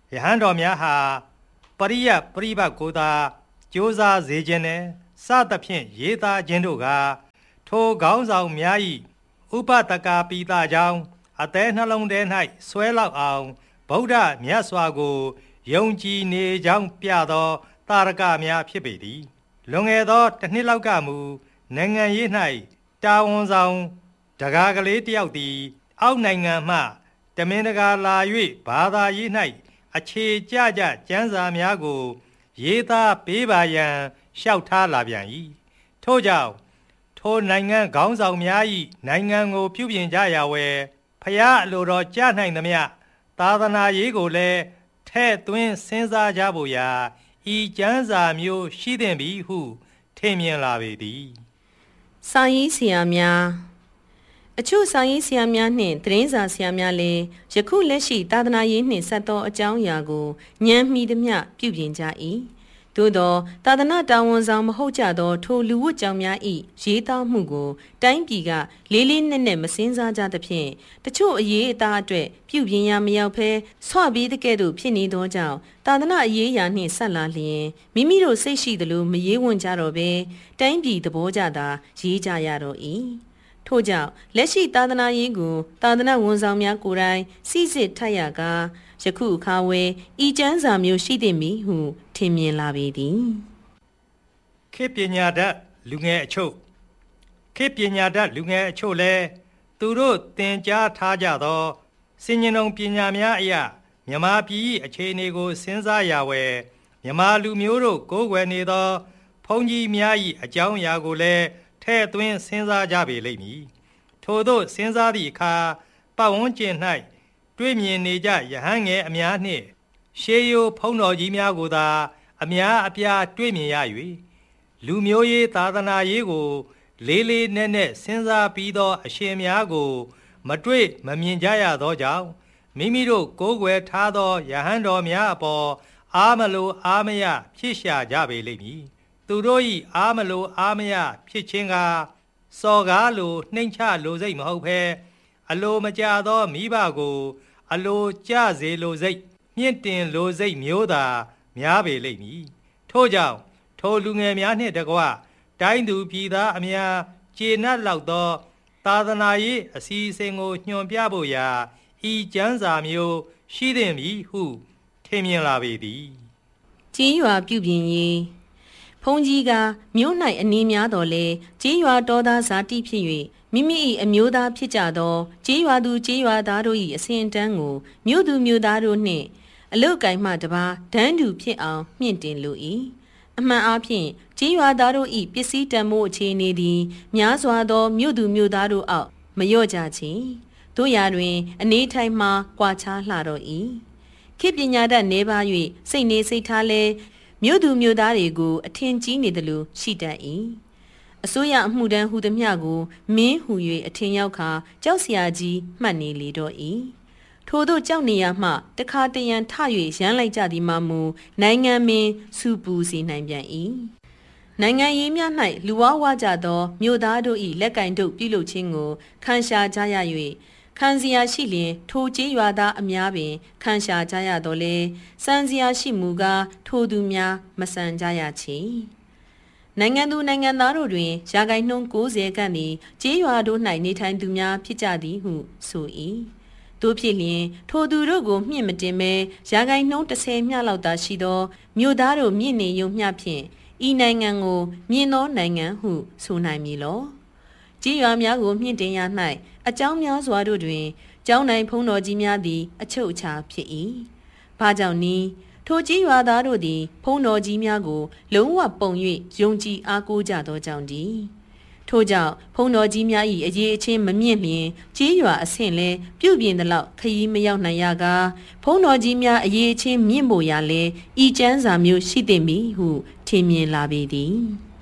ယဟန်တော်များဟာပရိယပရိပတ်ကိုသာကြိုးစားစေခြင်းနဲ့စသဖြင့်ရေးသားခြင်းတို့ကထိုခေါင်းဆောင်များ၏ဥပတကာပိတာကြောင့်အသေးနှလုံးထဲ၌ဆွဲလောက်အောင်ဗုဒ္ဓမြတ်စွာကိုယုံကြည်နေကြောင်းပြသောတာရကများဖြစ်ပေသည်လွန်ခဲ့သောတစ်နှစ်လောက်ကမူနိုင်ငံရေး၌တာဝန်ဆောင်တကားကလေးတယောက်သည်အောက်နိုင်ငံမှတမင်တကာလာ၍ဘာသာရေး၌အခြေကျကျကျမ်းစာများကိုရေးသားပေးပါရန်လျှောက်ထားလာပြန်၏ထို့ကြောင့်ထိုနိုင်ငံခေါင်းဆောင်များ၏နိုင်ငံကိုပြုပြင်ကြရဝယ်ဖျားအလိုတော်ကြားနိုင်သမျှသာသနာရေးကိုလည်းထဲ့သွင်းစဉ်းစားကြဖို့ရာဤကျမ်းစာမျိုးရှိသင့်ပြီဟုထင်မြင်လာပေသည်စာရေးဆရာများအချို့စာရေးဆရာများနှင့်သတင်းစာဆရာများလည်းယခုလက်ရှိသာသနာရေးနှင့်ဆက်သောအကြောင်းအရာကိုဉာဏ်မှီသမျှပြုပြင်ကြ၏သို့သောသာသနာတာဝန်ဆောင်မဟုတ်ကြသောထိုလူဝတ်ကြောင့်များ၏ရေးသားမှုကိုတိုင်းပြည်ကလေးလေးနက်နက်မစင်စားကြသဖြင့်တချို့အရေးအသားအတွက်ပြုပြင်ရမရောက်ဘဲဆွပြီးတကဲ့သို့ဖြစ်နေသောကြောင့်သာသနာအရေးအရာနှင့်ဆက်လာလျင်မိမိတို့စိတ်ရှိသလိုမရေးဝံ့ကြတော့ဘဲတိုင်းပြည်သဘောကြသာရေးကြရတော့၏ထို့ကြောင့်လက်ရှိသာသနာရေးကိုသာသနာဝန်ဆောင်များကိုယ်တိုင်စိစစ်ထပ်ရကားယခုအခါဝဲဤကျမ်းစာမျိုးရှိသင့်ပြီဟုထင်မြင်လာပေသည်ခေတ်ပညာတတ်လူငယ်အချို့ခေတ်ပညာတတ်လူငယ်အချို့လည်းသူတို့သင်ကြားထားကြသောစင်ញင်ုံပညာများအရာမြမပြည်အခြေအနေကိုစဉ်းစားရဝယ်မြမလူမျိုးတို့ကိုးကွယ်နေသောဘုန်းကြီးများ၏အကြောင်းအရာကိုလည်းထဲ့သွင်းစဉ်းစားကြပေလိမ့်မည်ထို့သောစဉ်းစားသည့်အခါပတ်ဝန်းကျင်၌တွေ့မြင်နေကြယဟန်ငယ်အများနှင့်ရှေးရိုးဖုံးတော်ကြီးများကိုသာအများအပြားတွေ့မြင်ရ၍လူမျိုးရေးသာသနာရေးကိုလေးလေးနက်နက်စဉ်းစားပြီးသောအရှင်များကိုမတွေ့မမြင်ကြရသောကြောင့်မိမိတို့ကိုးကွယ်ထားသောယဟန်တော်များအပေါ်အားမလိုအားမရဖြစ်ရှာကြပေလိမ့်မည်သူတို့၏အားမလိုအားမရဖြစ်ခြင်းကစော်ကားလိုနှိမ့်ချလိုစိတ်မဟုတ်ဘဲအလိုမကျသောမိဘကိုအလိုကျစေလိုစိတ်မြင့်တင်လိုစိတ်မျိုးသာများပေလိမ့်မည်ထို့ကြောင့်ထိုလူငယ်များနှင့်တကွတိုင်းသူပြည်သားအများကျေနပ်လောက်သောသာသနာရေးအစီအစဉ်ကိုညွှန်ပြဖို့ရာဤကျမ်းစာမျိုးရှိသင့်ပြီဟုထင်မြင်လာပေသည်ကြေးရွာပြုပြင်ရေးဘုန်းကြီးကမြို့၌အနေများတော်လဲကြေးရွာတော်သားဇာတိဖြစ်၍မိမိ၏အမျိုးသားဖြစ်ကြသောကြေးရွာသူကြေးရွာသားတို့၏အစဉ်အတန်းကိုမြို့သူမြို့သားတို့နှင့်အလုတ်ကိုင်မှတပါဒန်းတူဖြစ်အောင်မြင့်တင်လို၏အမှန်အားဖြင့်ကြေးရွာသားတို့၏ပစ္စည်းတန်ဖိုးအခြေအနေသည်များစွာသောမြို့သူမြို့သားတို့အောက်မလျော့ကြချေတို့ရာတွင်အနေထိုင်မှကွာခြားလှတော့၏ခေတ်ပညာတတ်နေပါ၍စိတ်နေစိတ်ထားလဲမြို့သူမြို့သားတွေကိုအထင်ကြီးနေတယ်လို့ရှိတတ်၏အစိုးရအမှုတန်းဟူသည်မျှကိုမင်းဟူ၍အထင်ရောက်ခါကြောက်စရာကြီးမှတ်နေလေတော့၏ထို့သောကြောက်နေရမှတခါတရံထ၍ရမ်းလိုက်ကြသည်မှမူနိုင်ငံမင်းစုပူစေနိုင်ပြန်၏နိုင်ငံရေးများ၌လူဝဝကြသောမြို့သားတို့၏လက်ကင်တို့ပြုလုပ်ခြင်းကိုခံရှာကြရ၍ခံစရာရှိလျင်ထိုကြေးရွာသားအများပင်ခံရှာကြရတော့လေစံစရာရှိမူကားထိုသူများမဆန်ကြရချေနိုင်ငံသူနိုင်ငံသားတို့တွင်ရာဂိုင်နှုန်း90ခန့်သည်ကြေးရွာတို့၌နေထိုင်သူများဖြစ်ကြသည်ဟုဆို၏တို့ဖြစ်လျင်ထိုသူတို့ကိုမြင့်မတင်မဲရာဂိုင်နှုန်း30မျှလောက်သာရှိသောမြို့သားတို့မြင့်နေရုံမျှဖြင့်ဤနိုင်ငံကိုမြင့်သောနိုင်ငံဟုဆိုနိုင်မည်လောကြေးရွာများကိုမြင့်တင်ရ၌အကြောင်းများစွာတို့တွင်ကျောင်းတိုင်းဘုန်းတော်ကြီးများသည်အချုပ်အခြာဖြစ်၏ဘာကြောင့်နည်းထိုကြေးရွာသားတို့သည်ဘုန်းတော်ကြီးများကိုလုံးဝပုံ၍ယုံကြည်အားကိုးကြသောကြောင့်တည်းထို့ကြောင့်ဘုန်းတော်ကြီးများ၏အရေးအချင်းမမြင့်လျင်ကြေးရွာအဆင့်လဲပြုပြင်သလောက်ခရီးမရောက်နိုင်ရကားဘုန်းတော်ကြီးများအရေးအချင်းမြင့်ဖို့ရာလဲဤကျမ်းစာမျိုးရှိသင့်ပြီဟုထင်မြင်လာပေသည်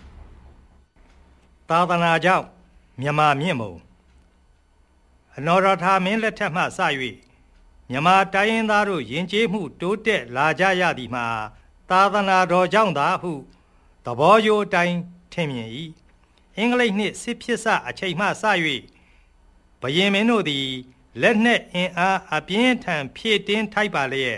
သာသနာကြောင့်မြမမြင့်မုံအနော်ရထာမင်းလက်ထက်မှစ၍မြမတိုင်းရင်းသားတို့ယဉ်ကျေးမှုတိုးတက်လာကြရသည်မှာသာသနာတော်ကြောင့်သာဟုသဘောရိုးအတိုင်းထင်မြင်၏အင်္ဂလိပ်နှင့်စစ်ဖြစ်စအချိန်မှစ၍ဘုရင်မင်းတို့သည်လက်နက်အင်အားအပြင်းထန်ဖြည့်တင်းထိုက်ပါလျက်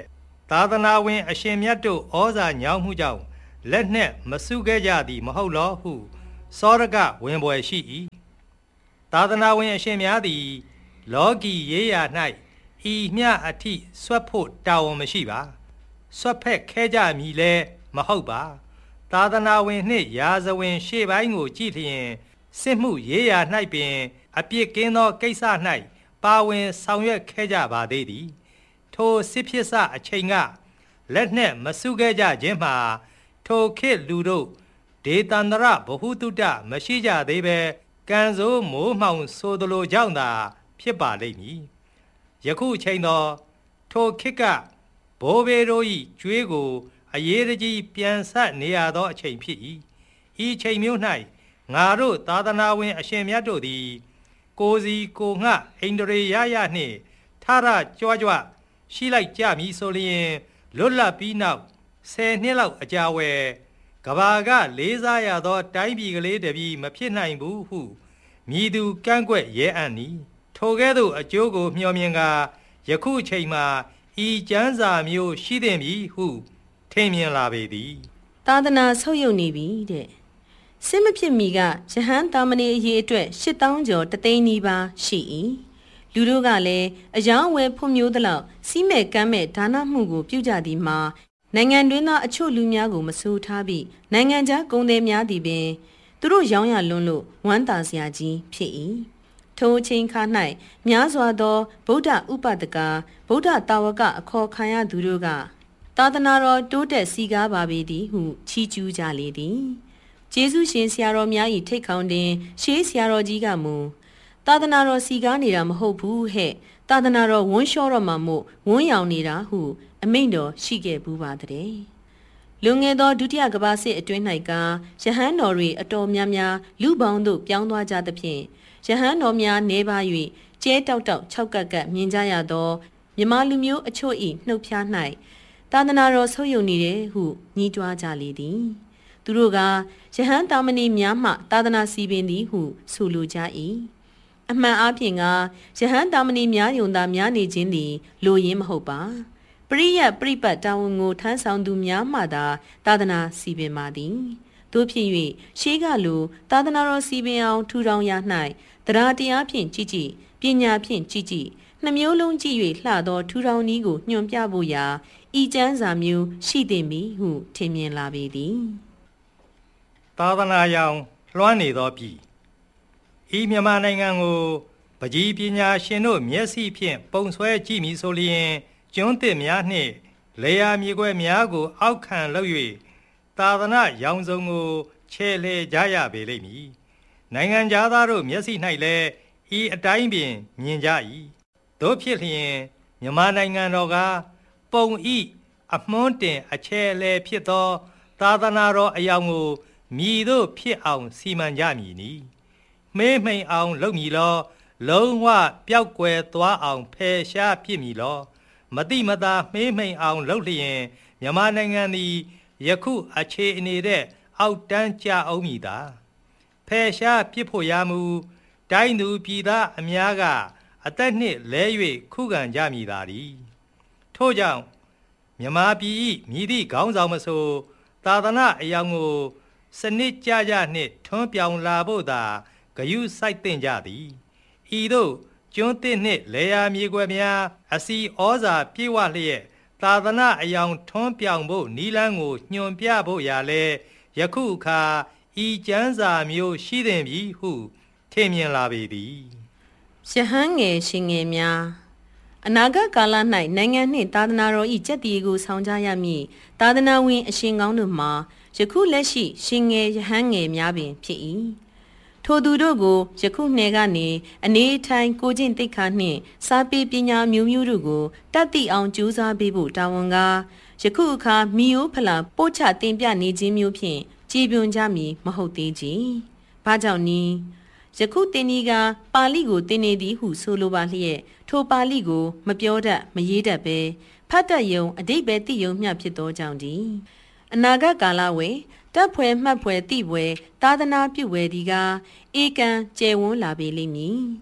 သာသနာဝင်အရှင်မြတ်တို့ဩဇာညောင်းမှုကြောင့်လက်နှင့်မဆုခဲ့ကြသည်မဟုတ်လောဟုစောရကဝင်ပွဲရှိ၏သာသနာဝင်အရှင်များသည်လောကီရေးရာ၌ဤမျှအထိဆွတ်ဖို့တာဝန်မရှိပါဆွတ်ဖက်ခဲကြမည်လဲမဟုတ်ပါသာသနာဝင်နှင့်ရာဇဝင်ရှေ့ပိုင်းကိုကြည့်လျင်စစ်မှုရေးရာ၌ပင်အပြစ်ကင်းသောကိစ္စ၌ပါဝင်ဆောင်ရွက်ခဲ့ကြပါသေးသည်ထိုစစ်ဖြစ်စအချိန်ကလက်နှင့်မဆုခဲ့ကြခြင်းမှာထိုခေတ်လူတို့ဒေသန္တရဘဟုတုတမရှိကြသေးပဲကံဆိုးမိုးမှောင်ဆိုသလိုကြောင့်သာဖြစ်ပါလိမ့်မည်ယခုချိန်သောထိုခေတ်ကဘိုးဘေတို့၏ကြွေးကိုအရေးတကြီးပြန်ဆက်နေရသောအချိန်ဖြစ်၏ဤချိန်မျိုး၌ငါတို့သာသနာဝင်အရှင်မြတ်တို့သည်ကိုစီကိုငှအိန္ဒြေရရနှင့်ထရကြွကြွရှိလိုက်ကြမည်ဆိုလျင်လွတ်လပ်ပြီးနောက်10နှစ်လောက်အကြာဝယ်ကဘာကလေးစားရသောတိုင်းပြည်ကလေးတပြည်မဖြစ်နိုင်ဘူးဟုမြည်သူကန့်ကွက်ရဲအံ့နီထိုကဲ့သို့အကျိုးကိုမျှော်မြင်ကာယခုချိန်မှာဤကျမ်းစာမျိုးရှိသင့်ပြီဟုထင်မြင်လာပေသည်သာသနာဆုပ်ယုပ်နေပြီတဲ့စစ်မဖြစ်မီကယဟန်တာမဏေအရေးအတွက်8000ကျော်တသိန်းနီးပါးရှိ၏လူတို့ကလည်းအယောင်းဝယ်ဖွံ့ဖြိုးသလောက်စီးမဲ့ကမ်းမဲ့ဒါနမှုကိုပြုကြသည်မှာနိုင်ငံတွင်းသားအချို့လူများကိုမဆိုးထားပြီးနိုင်ငံခြားကုန်သည်များသည်ပင်သူတို့ရောင်းရလွန်းလို့ဝမ်းသာစရာကြီးဖြစ်၏ထိုအချိန်ခါ၌များစွာသောဗုဒ္ဓဥပဒကဗုဒ္ဓတာဝကအခေါ်ခံရသူတို့ကသာသနာတော်တိုးတက်စီကားပါပေသည်ဟုချီးကျူးကြလေသည်ကျေးဇူးရှင်ဆရာတော်များ၏ထိတ်ခေါင်းတင်ရှေးဆရာတော်ကြီးကမူသာသနာတော်စီကားနေတာမဟုတ်ဘူးဟဲ့သာသနာတော်ဝန်းလျှောတော့မှမို့ဝန်းရောင်နေတာဟုအမိန့်တော်ရှိခဲ့ဘူးပါတဲ့လွန်ငယ်သောဒုတိယကမ္ဘာစစ်အတွင်း၌ကယဟန်တော်တွေအတော်များများလူပေါင်းတို့ပြောင်းသွားကြသဖြင့်ယဟန်တော်များနေပါ၍ကျဲတောက်တောက်၆ကက်ကပ်မြင်ကြရသောမြမလူမျိုးအချို့၏နှုတ်ဖျား၌သာသနာတော်ဆုပ်ယုပ်နေတယ်ဟုညှိတွားကြလေသည်သူတို့ကယဟန်တာမဏေများမှသာသနာစီပင်သည်ဟုဆိုလိုကြ၏အမှန်အားဖြင့်ကယဟန်တာမဏေများယုံသာများနေခြင်းသည်လိုရင်းမဟုတ်ပါပရိယပရိပတ်တာဝန်ကိုထမ်းဆောင်သူများမှသာသာသနာစီပင်ပါသည်တို့ဖြစ်၍ရှေးကလိုသာသနာတော်စီပင်အောင်ထူထောင်ရ၌တရားတရားဖြင့်ကြည်ကြည်ပညာဖြင့်ကြည်ကြည်နှမျိုးလုံးကြည့်၍လှသောထူထောင်နည်းကိုညွှန်ပြဖို့ရာဤကျမ်းစာမျိုးရှိသင့်ပြီဟုထင်မြင်လာပေသည်သာသနာရောင်လွှမ်းနေသောပြည်ဤမြန်မာနိုင်ငံကိုပကြီးပညာရှင်တို့မျက်စိဖြင့်ပုံဆွဲကြည့်မည်ဆိုလျင်ကျွန်းသစ်များနှင့်လေယာမြေခွဲများကိုအောက်ခံလုပ်၍သာသနာရောင်စုံကိုချဲ့လှဲကြရပေလိမ့်မည်နိုင်ငံသားတို့မျက်စိ၌လည်းဤအတိုင်းပင်မြင်ကြ၏တို့ဖြစ်လျင်မြန်မာနိုင်ငံတော်ကပုံဤအမွှန်းတင်အချဲ့လှဲဖြစ်သောသာသနာတော်အယောင်ကိုမြည်တို့ဖြစ်အောင်စီမံကြမည်နီမေးမိန်အောင်လုပ်မည်လောလုံးဝပျောက်ကွယ်သွားအောင်ဖယ်ရှားပြစ်မည်လောမတိမတာမေးမိန်အောင်လုပ်လျင်မြန်မာနိုင်ငံသည်ယခုအခြေအနေတဲ့အောက်တန်းကြအောင်မည်သာဖယ်ရှားပြစ်ဖို့ရမူတိုင်းသူပြည်သားအများကအသက်နှင့်လဲ၍ခုခံကြမည်သာသည်ထို့ကြောင့်မြန်မာပြည်၏မြည်သည့်ခေါင်းဆောင်မဆိုသာသနာအယောင်ကိုစနစ်ကြကြနှင့်ထွန်းပြောင်လာဖို့သာဂယုစိုက်သင့်ကြသည်ဤသို့ကျွန်းသစ်နှင့်လေယာမြေခွဲများအစီဩဇာပြေဝလျက်သာသနာအယောင်ထွန်းပြောင်ဖို့နီလန်းကိုညွှန်ပြဖို့ရာလဲယခုအခါဤကျမ်းစာမျိုးရှိသင့်ပြီဟုထင်မြင်လာပေသည်ယဟန်ငယ်ရှင်ငယ်များအနာဂတ်ကာလ၌နိုင်ငံနှင့်သာသနာတော်၏ကျက်တီကိုဆောင်ကြရမည်သာသနာဝင်အရှင်ကောင်းတို့မှာယခုလက်ရှိရှင်ငယ်ယဟန်ငယ်များပင်ဖြစ်၏ထိုသူတို့ကိုယခုနှစ်ကနေအနေထိုင်ကိုကျင့်သိက္ခာနှင့်စာပေပညာမျိုးမျိုးတို့ကိုတတ်သိအောင်ကြိုးစားပေးဖို့တာဝန်ကယခုအခါမီယိုဖလာပို့ချတင်ပြနေခြင်းမျိုးဖြင့်ကြည်ပြွန်ကြမည်မဟုတ်သေးကြ။ဘာကြောင့်နည်းယခုတင်ဒီကပါဠိကိုတင်နေသည်ဟုဆိုလိုပါလျက်ထိုပါဠိကိုမပြောတတ်မရေးတတ်ပဲဖတ်တတ်ယုံအတိတ်ပဲသိယုံမျှဖြစ်သောကြောင့်ဒီအနာဂတ်ကာလဝေတပ်ဖွဲ့မှတ်ဖွဲ့တိပွဲသာသနာပြုဝယ်ဒီကဧကံကျယ်ဝန်းလာပေလိမ့်မည်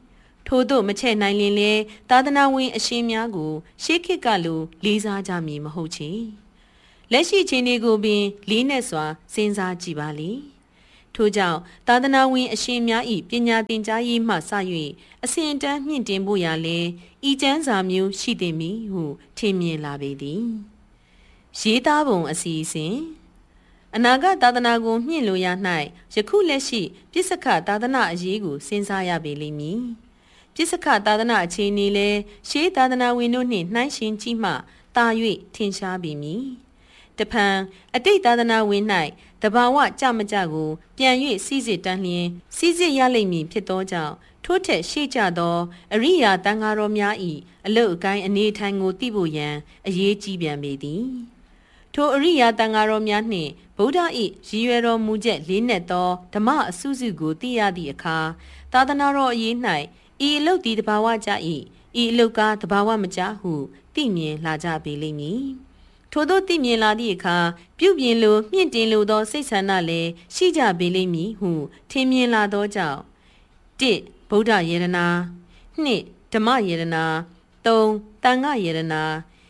ထို့သို့မချဲ့နိုင်လင်လေသာသနာဝင်အရှင်များကိုရှေးခေတ်ကလိုလေးစားကြမည်မဟုတ်ချေလက်ရှိချိန်တွေကိုပင်လေးနက်စွာစဉ်းစားကြည့်ပါလေထို့ကြောင့်သာသနာဝင်အရှင်များ၏ပညာသင်ကြားရေးမှစ၍အစဉ်အတန်းမြင့်တင်ဖို့ရာလဲဤကျမ်းစာမျိုးရှိသည်မည်ဟုထင်မြင်လာပေသည်ရေးသားပုံအစီအစဉ်အနာဂတ်သာသနာကိုမြင့်လိုရ၌ယခုလက်ရှိပြစ္ဆခသာသနာအရေးကိုစဉ်းစားရပေလိမ့်မည်ပြစ္ဆခသာသနာအခြေအနေလဲရှေးသာသနာဝင်တို့နှင့်နှိုင်းယှဉ်ကြည့်မှတာ၍ထင်ရှားပေမည်တဖန်အတိတ်သာသနာဝင်၌တဘာဝကြမကြကိုပြန်၍စီစစ်တန်းလျင်စီစစ်ရလိမ့်မည်ဖြစ်သောကြောင့်ထို့ထက်ရှေ့ကျသောအရိယာတန်ဃာတော်များ၏အလုတ်အကိုင်းအနေထိုင်ကိုသိဖို့ရန်အရေးကြီးပြန်ပေသည်ထိုအရိယာတန်ဃာတော်များနှင့်ဗုဒ္ဓ၏ရည်ရွယ်တော်မူချက်လေးနက်သောဓမ္မအစုစုကိုသိရသည့်အခါသာသနာတော်အရေး၌ဤအလုတ်သည်တဘာဝကြ၏ဤအလုတ်ကားတဘာဝမကြဟုသိမြင်လာကြပေလိမ့်မည်ထို့သောသိမြင်လာသည့်အခါပြုပြင်လိုမြင့်တင်လိုသောစိတ်ဆန္ဒလည်းရှိကြပေလိမ့်မည်ဟုထင်မြင်လာသောကြောင့်1ဗုဒ္ဓယေရနာ2ဓမ္မယေရနာ3သံဃယေရနာ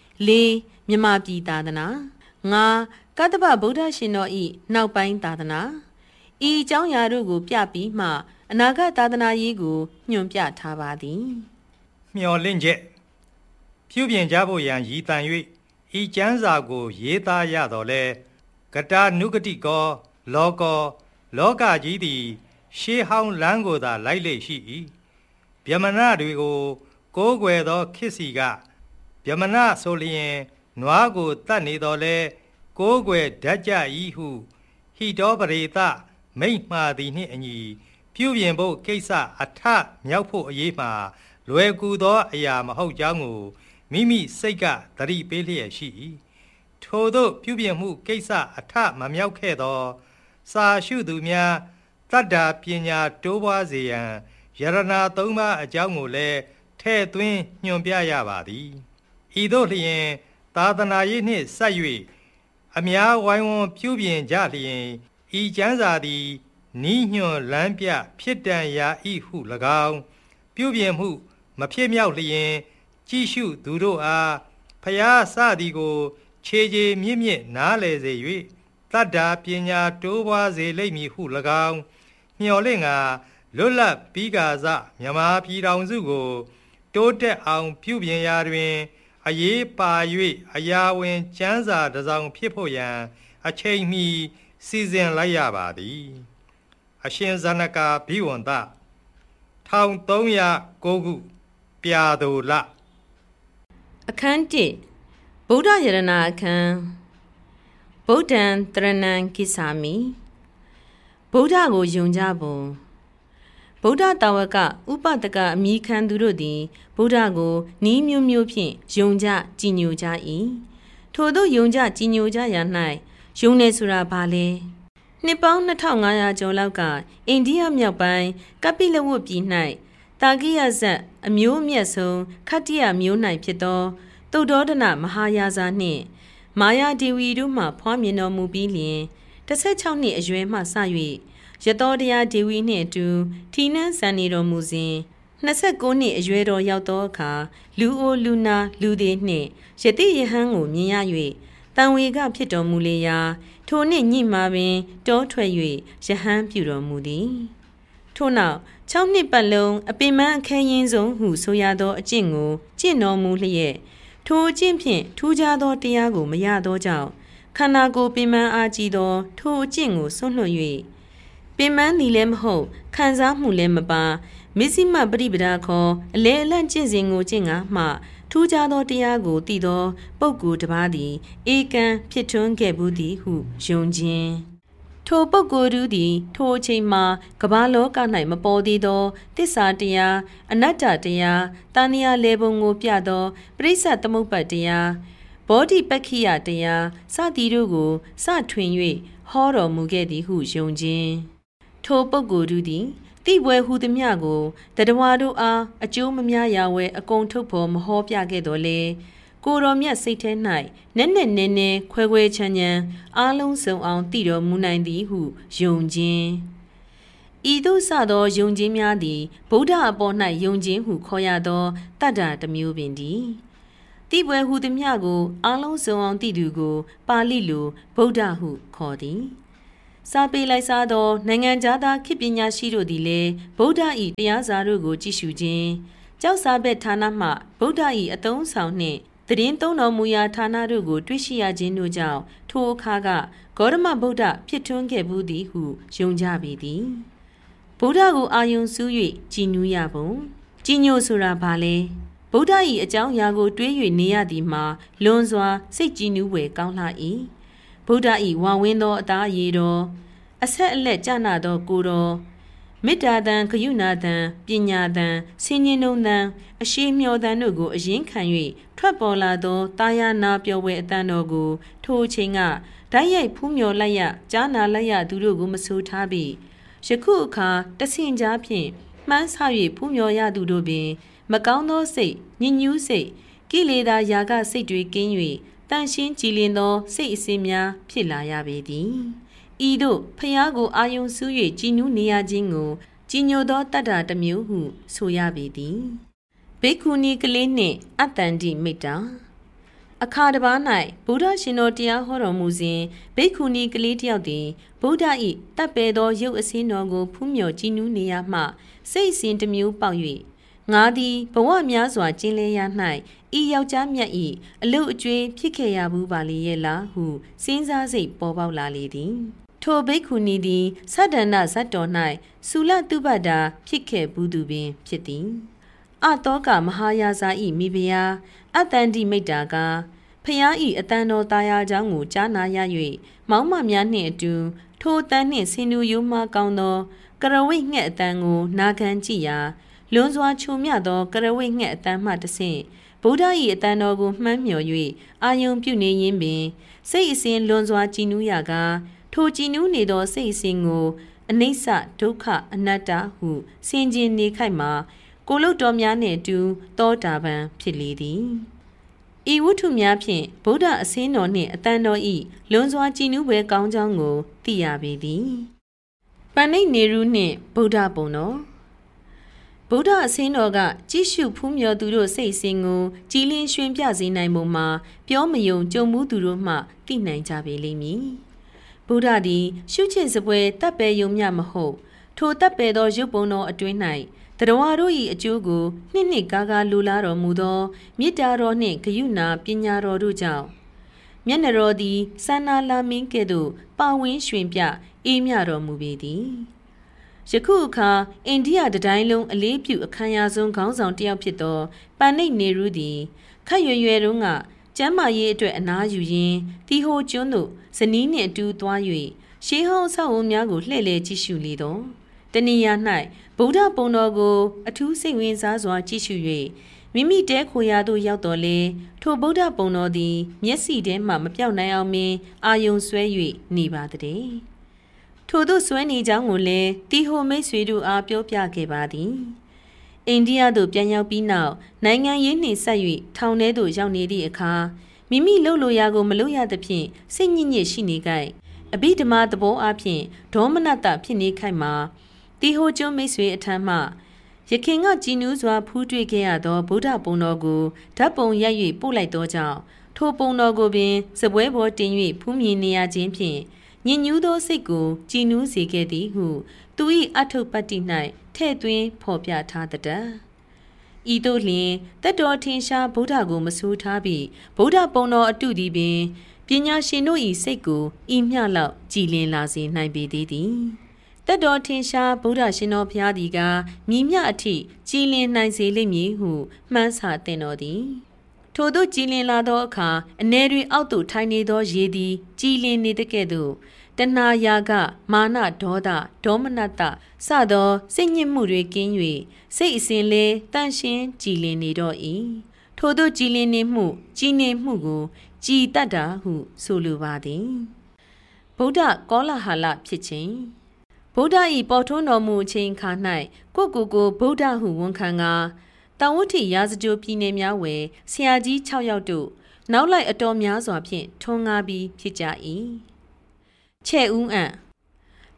4မြမပြည်သာသနာ5ကတ္တဗဗုဒ္ဓရှင်တော်၏နောက်ပိုင်းသာသနာဤအကြောင်းအရာတို့ကိုပြပြီးမှအနာဂတ်သာသနာရေးကိုညွှန်ပြထားပါသည်မျှော်လင့်ချက်ပြုပြင်ကြဖို့ရန်ရည်တန်၍ဤကျမ်းစာကိုရေးသားရတော်လဲကတာနုဂတိကောလောကကြီးသည်ရှေးဟောင်းလမ်းကိုသာလိုက်လေရှိ၏ဗျမနတွေကိုကိုးကွယ်သောခေတ်စီကဗျမနဆိုလျင်နွားကိုတတ်နေတော်လဲကိုးကွယ်ဓာတ်ကြ၏ဟုဟိတောပရိသမိန့်မှားသည်နှင့်အညီပြုပြင်ဖို့ကိစ္စအထမြောက်ဖို့အရေးမှာလွယ်ကူသောအရာမဟုတ်ကြောင်းကိုမိမိစိတ်ကသတိပေးလျက်ရှိ၏ထို့သောပြုပြင်မှုကိစ္စအထမမြောက်ခဲ့သောစာရှုသူများတတ္တာပညာတိုးပွားစေရန်ယရဏသုံးပါးအကြောင်းကိုလည်းထဲ့သွင်းညွှန်ပြရပါသည်ဤသို့လျင်သာသနာရေးနှင့်ဆက်၍အများဝိုင်းဝန်းပြုပြင်ကြလျင်ဤကျမ်းစာသည်နီးညွှန်လမ်းပြဖြစ်တန်ရာဤဟု၎င်းပြုပြင်မှုမဖြစ်မြောက်လျင်ကြည့်ရှုသူတို့အားဖျားစသည်ကိုခြေခြေမြင့်မြင့်နားလည်စေ၍တတ္တာပညာတိုးပွားစေလိမ့်မည်ဟု၎င်းမျှော်လင့်ကလွတ်လပ်ပြီးကာစမြန်မာပြည်တော်စုကိုတိုးတက်အောင်ပြုပြင်ရာတွင်အရေးပါ၍အရာဝင်ကျမ်းစာတစ်စောင်ဖြစ်ဖို့ရန်အချိန်မီစီစဉ်လိုက်ရပါသည်အရှင်ဇနကာဘိဝန္တ1309ခုပြာသူလအခန်း1ဗုဒ္ဓယရဏအခန်းဗုဒ္ဓံတရဏံကိသာမိဗုဒ္ဓကိုယုံကြပုံဗုဒ္ဓတာဝကဥပဒကအမိခံသူတို့သည်ဗုဒ္ဓကိုနီးမျိုးမျိုးဖြင့်ယုံကြကြည်ညိုကြ၏ထို့သောယုံကြကြည်ညိုကြရာ၌ယုံနေဆိုတာဘာလဲနှစ်ပေါင်း2500ကျော်လောက်ကအိန္ဒိယမြောက်ပိုင်းကပိလဝတ်ပြည်၌တာကိယဇတ်အမျိုးအမြတ်ဆုံးခတ္တိယမျိုး၌ဖြစ်သောသုဒ္ဓောဒနမဟာယာဇာနှင့်မာယာဒေဝီတို့မှဖွားမြင်တော်မူပြီးလျှင်16နှစ်အရွယ်မှစ၍ရသောတရားဒေဝီနှင့်အတူထီနန်းဆန်နေတော်မူစဉ်29နှစ်အရွယ်တော်ရောက်သောအခါလူအိုလူနာလူသေးနှင့်ယတိယဟန်ကိုမြင်ရ၍တန်ဝေကဖြစ်တော်မူလေရာထိုနှင့်ညှိမှပင်တောထွက်၍ယဟန်ပြုတော်မူသည်ထို့နောက်6နှစ်ပတ်လုံးအပင်ပန်းအခင်းရင်ဆုံးဟုဆိုရသောအကျင့်ကိုကျင့်တော်မူလျက်ထိုအကျင့်ဖြင့်ထူးခြားသောတရားကိုမရသောကြောင့်ခန္ဓာကိုယ်ပင်ပန်းအားကြီးသောထိုအကျင့်ကိုဆွန့်လွတ်၍ပင်ပန်းသည်လည်းမဟုတ်ခံစားမှုလည်းမပါမစ္စည်းမပရိပဒါခေါ်အလေအလန့်ကျင့်စဉ်ကိုကျင့်ငါမှထူးခြားသောတရားကိုသိသောပုဂ္ဂိုလ်တစ်ပါးသည်ဧကံဖြစ်ထွန်းခဲ့ဘူးသည်ဟုယုံခြင်းထိုပုဂ္ဂိုလ်တို့သည်ထိုအချိန်မှာကမ္ဘာလောက၌မပေါ်သေးသောသစ္စာတရားအနတ္တတရားတဏှာလေပုံကိုပြသောပရိစ္ဆသမုပ္ပါတရားဘောဓိပက္ခိယတရားစသည်တို့ကိုစထွင်၍ဟောတော်မူခဲ့သည်ဟုယုံခြင်းထိုပုဂ္ဂိုလ်တို့သည်တိပွဲဟုသည်မြကိုတတဝါတို့အားအကျိုးမများရာဝဲအကုန်ထုတ်ဖို့မဟောပြခဲ့တော်လေကိုတော်မြတ်စိတ်ထဲ၌နက်နက်နဲနဲခွဲခွဲချမ်းချမ်းအားလုံးစုံအောင်တည်တော်မူနိုင်သည်ဟုယုံခြင်းဤသို့စသောယုံကြည်များသည်ဗုဒ္ဓအပေါ်၌ယုံခြင်းဟုခေါ်ရသောတတ္တတစ်မျိုးပင်သည်တိပွဲဟုသည်မြကိုအားလုံးစုံအောင်တည်သူကိုပါဠိလိုဗုဒ္ဓဟုခေါ်သည်စာပေလိုက်စားသောနိုင်ငံသားခေတ်ပညာရှိတို့သည်လည်းဗုဒ္ဓ၏တရားစာတို့ကိုကြည့်ရှုခြင်းကျောက်စာဘက်ဌာနမှဗုဒ္ဓ၏အသုံးဆောင်နှင့်သတင်းသုံးတော်မူရာဌာနတို့ကိုတွေ့ရှိရခြင်းတို့ကြောင့်ထိုအခါကဂေါတမဗုဒ္ဓဖြစ်ထွန်းခဲ့ဘူးသည်ဟုယုံကြပေသည်ဗုဒ္ဓကိုအာယုံစူး၍ကြည်နူးရပုံကြည်ညိုဆိုတာဘာလဲဗုဒ္ဓ၏အကြောင်းအရာကိုတွေး၍နေရသည်မှာလွန်စွာစိတ်ကြည်နူးွယ်ကောင်းလှ၏ဗုဒ္ဓ၏ဝါဝင်းသောအသားအရည်တော်အဆက်အလက်ကြနာသောကိုယ်တော်မေတ္တာတန်ဂရုဏာတန်ပညာတန်ဆင်ញင်နှုံတန်အရှိမျှော်တန်တို့ကိုအရင်ခံ၍ထွက်ပေါ်လာသောတာယာနာပျော်ဝဲအတန်တော်ကိုထိုအချိန်ကဓာတ်ရိုက်ဖူးမြော်လိုက်ရကြားနာလိုက်ရသူတို့ကိုမဆိုထားပြီးယခုအခါတဆင့်ကြားဖြင့်မှန်းဆ၍ဖူးမြော်ရသူတို့ပင်မကောင်းသောစိတ်ညစ်ညူးစိတ်ကိလေသာယာကစိတ်တွေကင်း၍တန်ရှင်းကြည်လင်သောစိတ်အစဉ်များဖြစ်လာရပေသည်ဤသို့ဖျားကိုအာယုံစူး၍ကြည်နူးနေရခြင်းကိုကြည်ညိုသောတတ္တတစ်မျိုးဟုဆိုရပေသည်ဘိက္ခုနီကလေးနှင့်အတ္တန္တိမိတ္တာအခါတစ်ပါး၌ဗုဒ္ဓရှင်တော်တရားဟောတော်မူစဉ်ဘိက္ခုနီကလေးတစ်ယောက်သည်ဗုဒ္ဓ၏တပ်ပယ်သောရုပ်အစင်းတော်ကိုဖူးမြော်ကြည်နူးနေရမှစိတ်အစဉ်တစ်မျိုးပေါက်၍ငါသည်ဘဝများစွာကျင်းလဲရ၌ဤယောက်ျားမြတ်၏အလုအကျွေးဖြစ်ခဲ့ရဘူးပါလေရဲ့လားဟုစဉ်းစားစိတ်ပေါ်ပေါက်လာလေသည်ထိုဘိက္ခုနီသည်သတ္တန္တဇတ်တော်၌သုလတုပ္ပတာဖြစ်ခဲ့ဘူးသူပင်ဖြစ်သည်အတောကမဟာယာဇာ၏မိဖုရားအတ္တန္တိမိတ္တာကဖျား၏အတန်တော်တာယာကြောင်းကိုကြားနာရ၍မောင်းမများနှင့်အတူထိုအတန်နှင့်ဆင်နူယိုးမှကောင်းသောကရဝိတ်ငှက်အတန်ကိုနာခံကြည့်ရာလွန်စွာချုံမြသောကရဝိတ်ငှက်အတန်မှတဆင့်ဗုဒ္ဓ၏အတန်တော်ကိုမှန်းမြော်၍အာယုံပြုနေရင်းပင်စိတ်အစဉ်လွန်စွာကြည်နူးရာကထိုကြည်နူးနေသောစိတ်အစဉ်ကိုအနိစ္စဒုက္ခအနတ္တဟုဆင်ခြင်နေခိုက်မှာကိုလုတ်တော်များနှင့်အတူသောတာပန်ဖြစ်လေသည်ဤဝတ္ထုများဖြင့်ဗုဒ္ဓအစင်းတော်နှင့်အတန်တော်၏လွန်စွာကြည်နူးပွဲကောင်းကြောင်းကိုသိရပေသည်ပဏိနေရုနှင့်ဗုဒ္ဓပုံတော်ဗုဒ္ဓအစင်းတော်ကကြည့်ရှုဖူးမြော်သူတို့စိတ်စဉ်ကိုကြည်လင်းရွှင်ပြစေနိုင်ပုံမှာပြောမယုံကြုံမှုသူတို့မှသိနိုင်ကြပေလိမ့်မည်ဗုဒ္ဓသည်ရှုချစ်စပွဲတပ်ပယ်ယုံမြမဟုတ်ထိုတပ်ပယ်သောရုပ်ပုံတော်အတွင်း၌တရဝါတို့၏အကျိုးကိုနှစ်ကားကားလိုလားတော်မူသောမေတ္တာတော်နှင့်ဂရုဏာပညာတော်တို့ကြောင့်မျက်နှာတော်သည်စန္နာလာမင်းကဲ့သို့ပါဝင်းရွှင်ပြအေးမြတော်မူပေသည်ယခုအခါအိန္ဒိယတိုင်းလုံးအလေးပြုအခမ်းအနားဆုံးခေါင်းဆောင်တစ်ယောက်ဖြစ်သောပဏိနေရုသည်ခက်ရွယ်တုန်းကကျမ်းမာရေးအတွက်အနားယူရင်းတီဟိုကျွန်းသို့ဇနီးနှင့်အတူသွား၍ရှေးဟောင်းဆောက်အုံများကိုလှည့်လည်ကြည့်ရှုလေသောတနေရာ၌ဗုဒ္ဓပုံတော်ကိုအထူးစိတ်ဝင်စားစွာကြည့်ရှု၍မိမိတဲခိုရာသို့ရောက်တော်လဲထိုဗုဒ္ဓပုံတော်သည်မျက်စိထဲမှမပြောက်နိုင်အောင်ပင်အာယုံဆွဲ၍နေပါသည်ထို့သို့ဆွဲနေကြောင်းကိုလည်းတီဟိုမိတ်ဆွေတို့အားပြောပြခဲ့ပါသည်အိန္ဒိယသို့ပြန်ရောက်ပြီးနောက်နိုင်ငံရေးနှင့်ဆက်၍ထောင်ထဲသို့ရောက်နေသည့်အခါမိမိလှုပ်လိုရာကိုမလုပ်ရသဖြင့်စိတ်ညစ်ညစ်ရှိနေကြအဘိဓမ္မာသဘောအဖြစ်ဒေါမနတဖြစ်နေခိုက်မှာတီဟိုကျွန်းမိတ်ဆွေအထံမှယခင်ကကြည်နူးစွာဖူးတွေ့ခဲ့ရသောဗုဒ္ဓပုံတော်ကိုဓာတ်ပုံရိုက်၍ပို့လိုက်သောကြောင့်ထိုပုံတော်ကိုပင်စပွဲပေါ်တင်၍ဖူးမြင်နေရခြင်းဖြင့်ညဉ့်ညူးသောစိတ်ကိုကြည်နူးစေခဲ့သည်ဟုသူ၏အထုပ္ပတ္တိ၌ထဲ့သွင်းဖော်ပြထားသတည်းဤသို့လျှင်တတ်တော်ထင်ရှားဗုဒ္ဓကိုမဆိုးထားပြီးဗုဒ္ဓပုံတော်အတုသည်ပင်ပညာရှင်တို့၏စိတ်ကိုဤမျှလောက်ကြည်လင်လာစေနိုင်ပေသည်တတ်တော်ထင်ရှားဗုဒ္ဓရှင်တော်ဘုရားသည်ကမြည်မြအထိကြည်လင်နိုင်စေလိမ့်မည်ဟုမှန်းဆသင့်တော်သည်ထို့သို့ကြည်လင်လာသောအခါအနေတွင်အောက်သို့ထိုင်နေသောရေသည်ကြည်လင်နေတဲ့ကဲ့သို့တဏှာယာကမာနဒေါသဒေါမနတစသောစိတ်ညစ်မှုတွေကင်း၍စိတ်အစဉ်လဲတန့်ရှင်းကြည်လင်နေတော့၏ထို့သို့ကြည်လင်နေမှုကြည်နေမှုကိုကြည်တတ်တာဟုဆိုလိုပါသည်ဗုဒ္ဓကောလဟာလဖြစ်ခြင်းဗုဒ္ဓ၏ပေါ်ထွန်းတော်မူအချိန်ခါ၌ကိုဗုဒ္ဓဟုဝန်ခံကာတောင်ဝတိရာဇဂိုပြည်နယ်များဝယ်ဆရာကြီး6ယောက်တို့နောက်လိုက်အတော်များစွာဖြင့်ထွန်းကားပြီးဖြစ်ကြ၏ချဲ့ဦးအံ့တ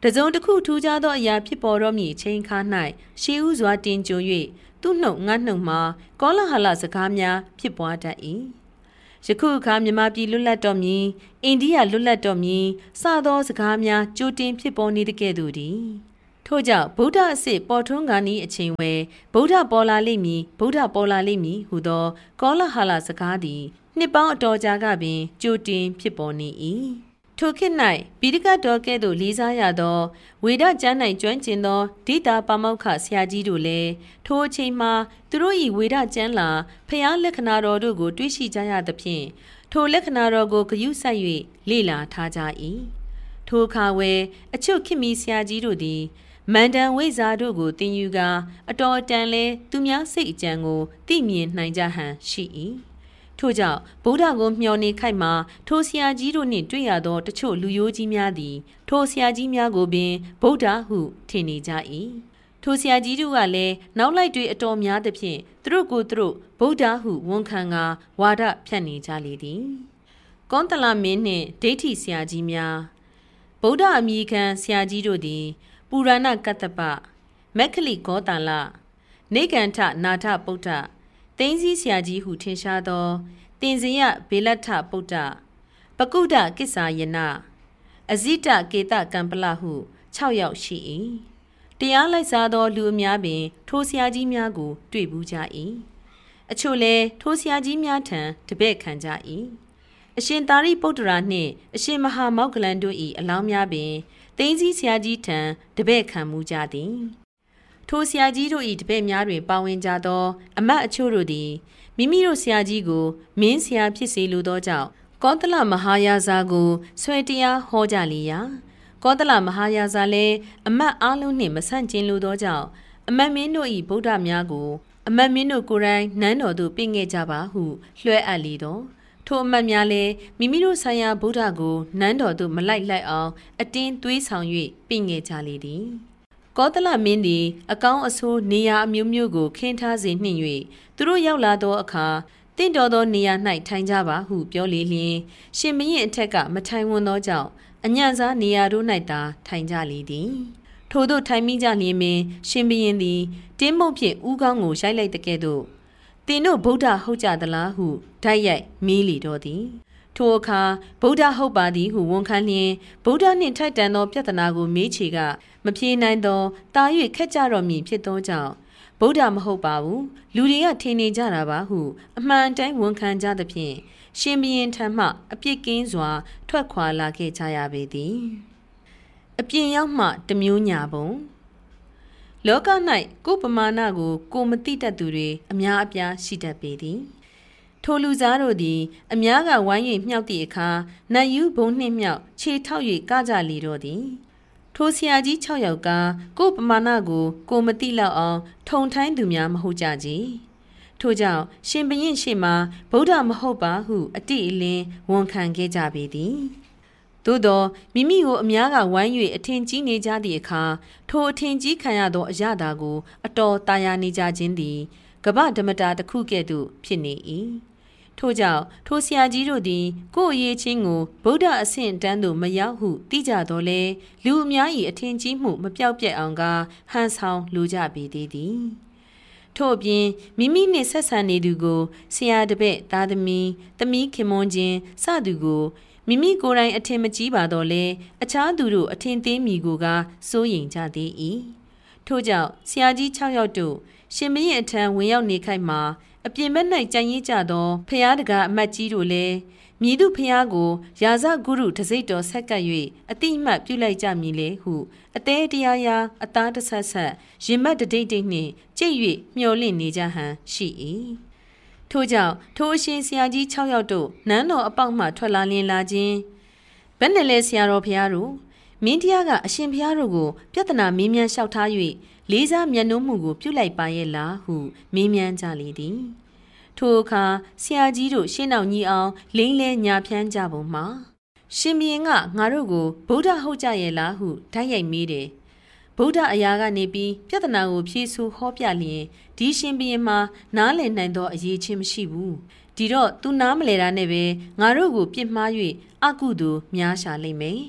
စုံတစ်ခုထူးခြားသောအရာဖြစ်ပေါ်တော့မည်ချိန်ခါ၌ရှေးဥစွာတင်ကြို၍သူ့နှုတ်ငါနှုတ်မှာကောလဟာလစကားများဖြစ်ပွားတတ်၏ယခုအခါမြန်မာပြည်လွတ်လပ်တော်မည်အိန္ဒိယလွတ်လပ်တော်မည်စသောစကားများကြိုတင်ဖြစ်ပေါ်နေတဲ့ကဲ့သို့သည်ထို့ကြောင့်ဗုဒ္ဓအစစ်ပေါ်ထွန်းကာနီးအချိန်ဝဲဗုဒ္ဓပေါ်လာလိမ့်မည်ဗုဒ္ဓပေါ်လာလိမ့်မည်ဟုသောကောလဟာလစကားသည်နှစ်ပေါင်းအတော်ကြာကပင်ကြိုတင်ဖြစ်ပေါ်နေ၏ထိုခေတ်၌ပိဋကတ်တော်ကဲ့သို့လေးစားရသောဝေဒကျမ်း၌ကျွမ်းကျင်သောဒိတာပါမောက္ခဆရာကြီးတို့လည်းထိုအချိန်မှာသူတို့၏ဝေဒကျမ်းလာဖျားလက္ခဏာတော်တို့ကိုတွေးရှိကြရသဖြင့်ထိုလက္ခဏာတော်ကိုဂရုစိုက်၍လေ့လာထားကြ၏ထိုအခါဝဲအချို့ခေတ်မီဆရာကြီးတို့သည်မန္တန်ဝိဇာတို့ကိုသင်ယူကာအတော်တန်လဲသူများစိတ်အကြံကိုသိမြင်နိုင်ကြဟန်ရှိ၏ထို့ကြောင့်ဗုဒ္ဓကိုမျှော်နေခိုက်မှာထိုဆရာကြီးတို့နှင့်တွေ့ရသောတချို့လူရိုးကြီးများသည်ထိုဆရာကြီးများကိုပင်ဗုဒ္ဓဟုထင်နေကြ၏ထိုဆရာကြီးတို့ကလည်းနောက်လိုက်တွေအတော်များသဖြင့်သူတို့ကိုယ်သူတို့ဗုဒ္ဓဟုဝန်ခံကာဝါဒဖြန့်နေကြလေသည်ကောသလမင်းနှင့်ဒိဋ္ဌိဆရာကြီးများဗုဒ္ဓအမိခံဆရာကြီးတို့သည်ပူရဏကတ္တပမက္ခလိဂောတာလနေကန္ထနာထပုဒ္ဓသိန်းစည်းဆရာကြီးဟုထင်ရှားသောတင်စရဘေလထပုဒ္ဓပကုဒ္ဒကိစ္ဆာယနာအဇိတကေတကံပလဟု6ယောက်ရှိ၏တရားလိုက်စားသောလူအများပင်ထိုဆရာကြီးများကိုတွေ့ဘူးကြ၏အချို့လည်းထိုဆရာကြီးများထံတပည့်ခံကြ၏အရှင်သာရိပုတ္တရာနှင့်အရှင်မဟာမောက္ကလန်တို့၏အလောင်းများပင်သိန်းစည်းဆရာကြီးထံတပည့်ခံမှုကြသည်ထိုဆရာကြီးတို့၏တပည့်များတွင်ပါဝင်ကြသောအမတ်အချို့တို့သည်မိမိတို့ဆရာကြီးကိုမင်းဆရာဖြစ်စေလိုသောကြောင့်ကောသလမဟာယာဇာကိုဆွဲတရားဟောကြလေရာကောသလမဟာယာဇာလည်းအမတ်အားလုံးနှင့်မဆန့်ကျင်လိုသောကြောင့်အမတ်မင်းတို့၏ဗုဒ္ဓများကိုအမတ်မင်းတို့ကိုယ်တိုင်နန်းတော်သို့ပင့်ခဲ့ကြပါဟုလွှဲအပ်လေသောထိုအမတ်များလည်းမိမိတို့ဆိုင်ရာဗုဒ္ဓကိုနန်းတော်သို့မလိုက်လိုက်အောင်အတင်းသွေးဆောင်၍ပင့်ခဲ့ကြလေသည်ကောသလမင်းသည်အကောင်းအဆိုးနေရာအမျိုးမျိုးကိုခင်းထားစေနှင့်၍သူတို့ရောက်လာသောအခါတင့်တော်သောနေရာ၌ထိုင်ကြပါဟုပြောလေလျင်ရှင်ဘုရင်အထက်ကမထိုင်ဝန်သောကြောင့်အညံ့စားနေရာတို့၌သာထိုင်ကြလေသည်ထို့သို့ထိုင်မိကြလျင်ပင်ရှင်ဘုရင်သည်တင်းမုတ်ဖြင့်ဥကောင်းကိုရိုက်လိုက်တဲ့ကဲ့သို့သင်တို့ဗုဒ္ဓဟုတ်ကြသလားဟုဓာတ်ရိုက်မေးလေတော့သည်ထိုအခါဗုဒ္ဓဟုတ်ပါသည်ဟုဝန်ခံလျင်ဗုဒ္ဓနှင့်ထိုက်တန်သောပြဿနာကိုမေးချေကမဖြေနိုင်သောတာ၍ခက်ကြတော်မည်ဖြစ်သောကြောင့်ဗုဒ္ဓမဟုတ်ပါဘူးလူတွေကထင်နေကြတာပါဟုအမှန်တိုင်းဝန်ခံကြသဖြင့်ရှင်ဘုရင်ထံမှအပြစ်ကင်းစွာထွက်ခွာလာခဲ့ကြရပေသည်အပြင်ရောက်မှတမျိုးညာပုံလောက၌ကိုယ်ပမာဏကိုကိုမသိတတ်သူတွေအများအပြားရှိတတ်ပေသည်ထိုလူစားတို့သည်အများကဝိုင်း၍မြှောက်သည့်အခါနတ်ယူဘုံနှင့်မြောက်ခြေထောက်၍ကကြလေတော့သည်ထိုဆရာကြီး6ယောက်ကကိုယ်ပမာဏကိုကိုမသိလောက်အောင်ထုံထိုင်းသူများမဟုတ်ကြကြထို့ကြောင့်ရှင်ဘုရင်ရှေ့မှာဗုဒ္ဓမဟုတ်ပါဟုအတိအလင်းဝန်ခံခဲ့ကြပေသည်သို့သောမိမိကိုအများကဝိုင်း၍အထင်ကြီးနေကြသည့်အခါထိုအထင်ကြီးခံရသောအရာသာကိုအတော်တာယာနေကြခြင်းသည်ကမ္ဘာဓမ္မတာတစ်ခုကဲ့သို့ဖြစ်နေ၏ထို့ကြောင့်ထိုဆရာကြီးတို့သည်ကိုယ်အရေးချင်းကိုဗုဒ္ဓအဆင့်တန်းသို့မရောက်ဟုသိကြတော်လဲလူအများ၏အထင်ကြီးမှုမပြောက်ပြက်အောင်ကဟန်ဆောင်လိုကြပေသေးသည်ထို့အပြင်မိမိနှင့်ဆက်ဆံနေသူကိုဆရာတပည့်သားသမီးသမီးခင်မွန်းခြင်းစသူကိုမိမိကိုယ်တိုင်အထင်မကြီးပါတော့လဲအခြားသူတို့အထင်သေးမိကိုကစိုးရိမ်ကြသေး၏ထို့ကြောင့်ဆရာကြီး6ယောက်တို့ရှင်မင်းအထံဝင်ရောက်နေခိုက်မှာအပြင်ဘက်၌ကြံရည်ကြသောဖျားတကာအမတ်ကြီးတို့လည်းမြည်သူဖျားကိုရာဇဂုရုတစိတ်တော်ဆက်ကပ်၍အတိအမှတ်ပြုလိုက်ကြမည်လေဟုအသေးတရားရာအသားတဆက်ဆက်ရင်မတ်တဒိတ်ဒိတ်နှင့်ကြိတ်၍မျော်လင့်နေကြဟန်ရှိ၏ထို့ကြောင့်ထိုအရှင်ဆရာကြီး6ယောက်တို့နန်းတော်အပေါက်မှထွက်လာလင်းလာခြင်းဘယ်နဲ့လဲဆရာတော်ဖျားတို့မင်းတရားကအရှင်ဖျားတို့ကိုပြဿနာမေးမြန်းလျှောက်ထား၍လေးစားမျက်နှာမှုကိုပြုလိုက်ပါရဲ့လားဟုမေးမြန်းကြလေသည်ထိုအခါဆရာကြီးတို့ရှင်းအောင်ညီအောင်လိမ့်လဲညာဖြန်းကြပုံမှာရှင်ဘုရင်ကငါတို့ကိုဗုဒ္ဓဟုတ်ကြရဲ့လားဟုဓာတ်ရိုက်မေးတယ်ဗုဒ္ဓအရာကနေပြီးပြဿနာကိုဖြေဆိုဟောပြလျင်ဒီရှင်ဘုရင်မှာနားလည်နိုင်သောအရေးချင်းမရှိဘူးဒီတော့သူနားမလဲတာနဲ့ပဲငါတို့ကိုပြစ်မှား၍အကုသို့များရှာလိမ့်မယ်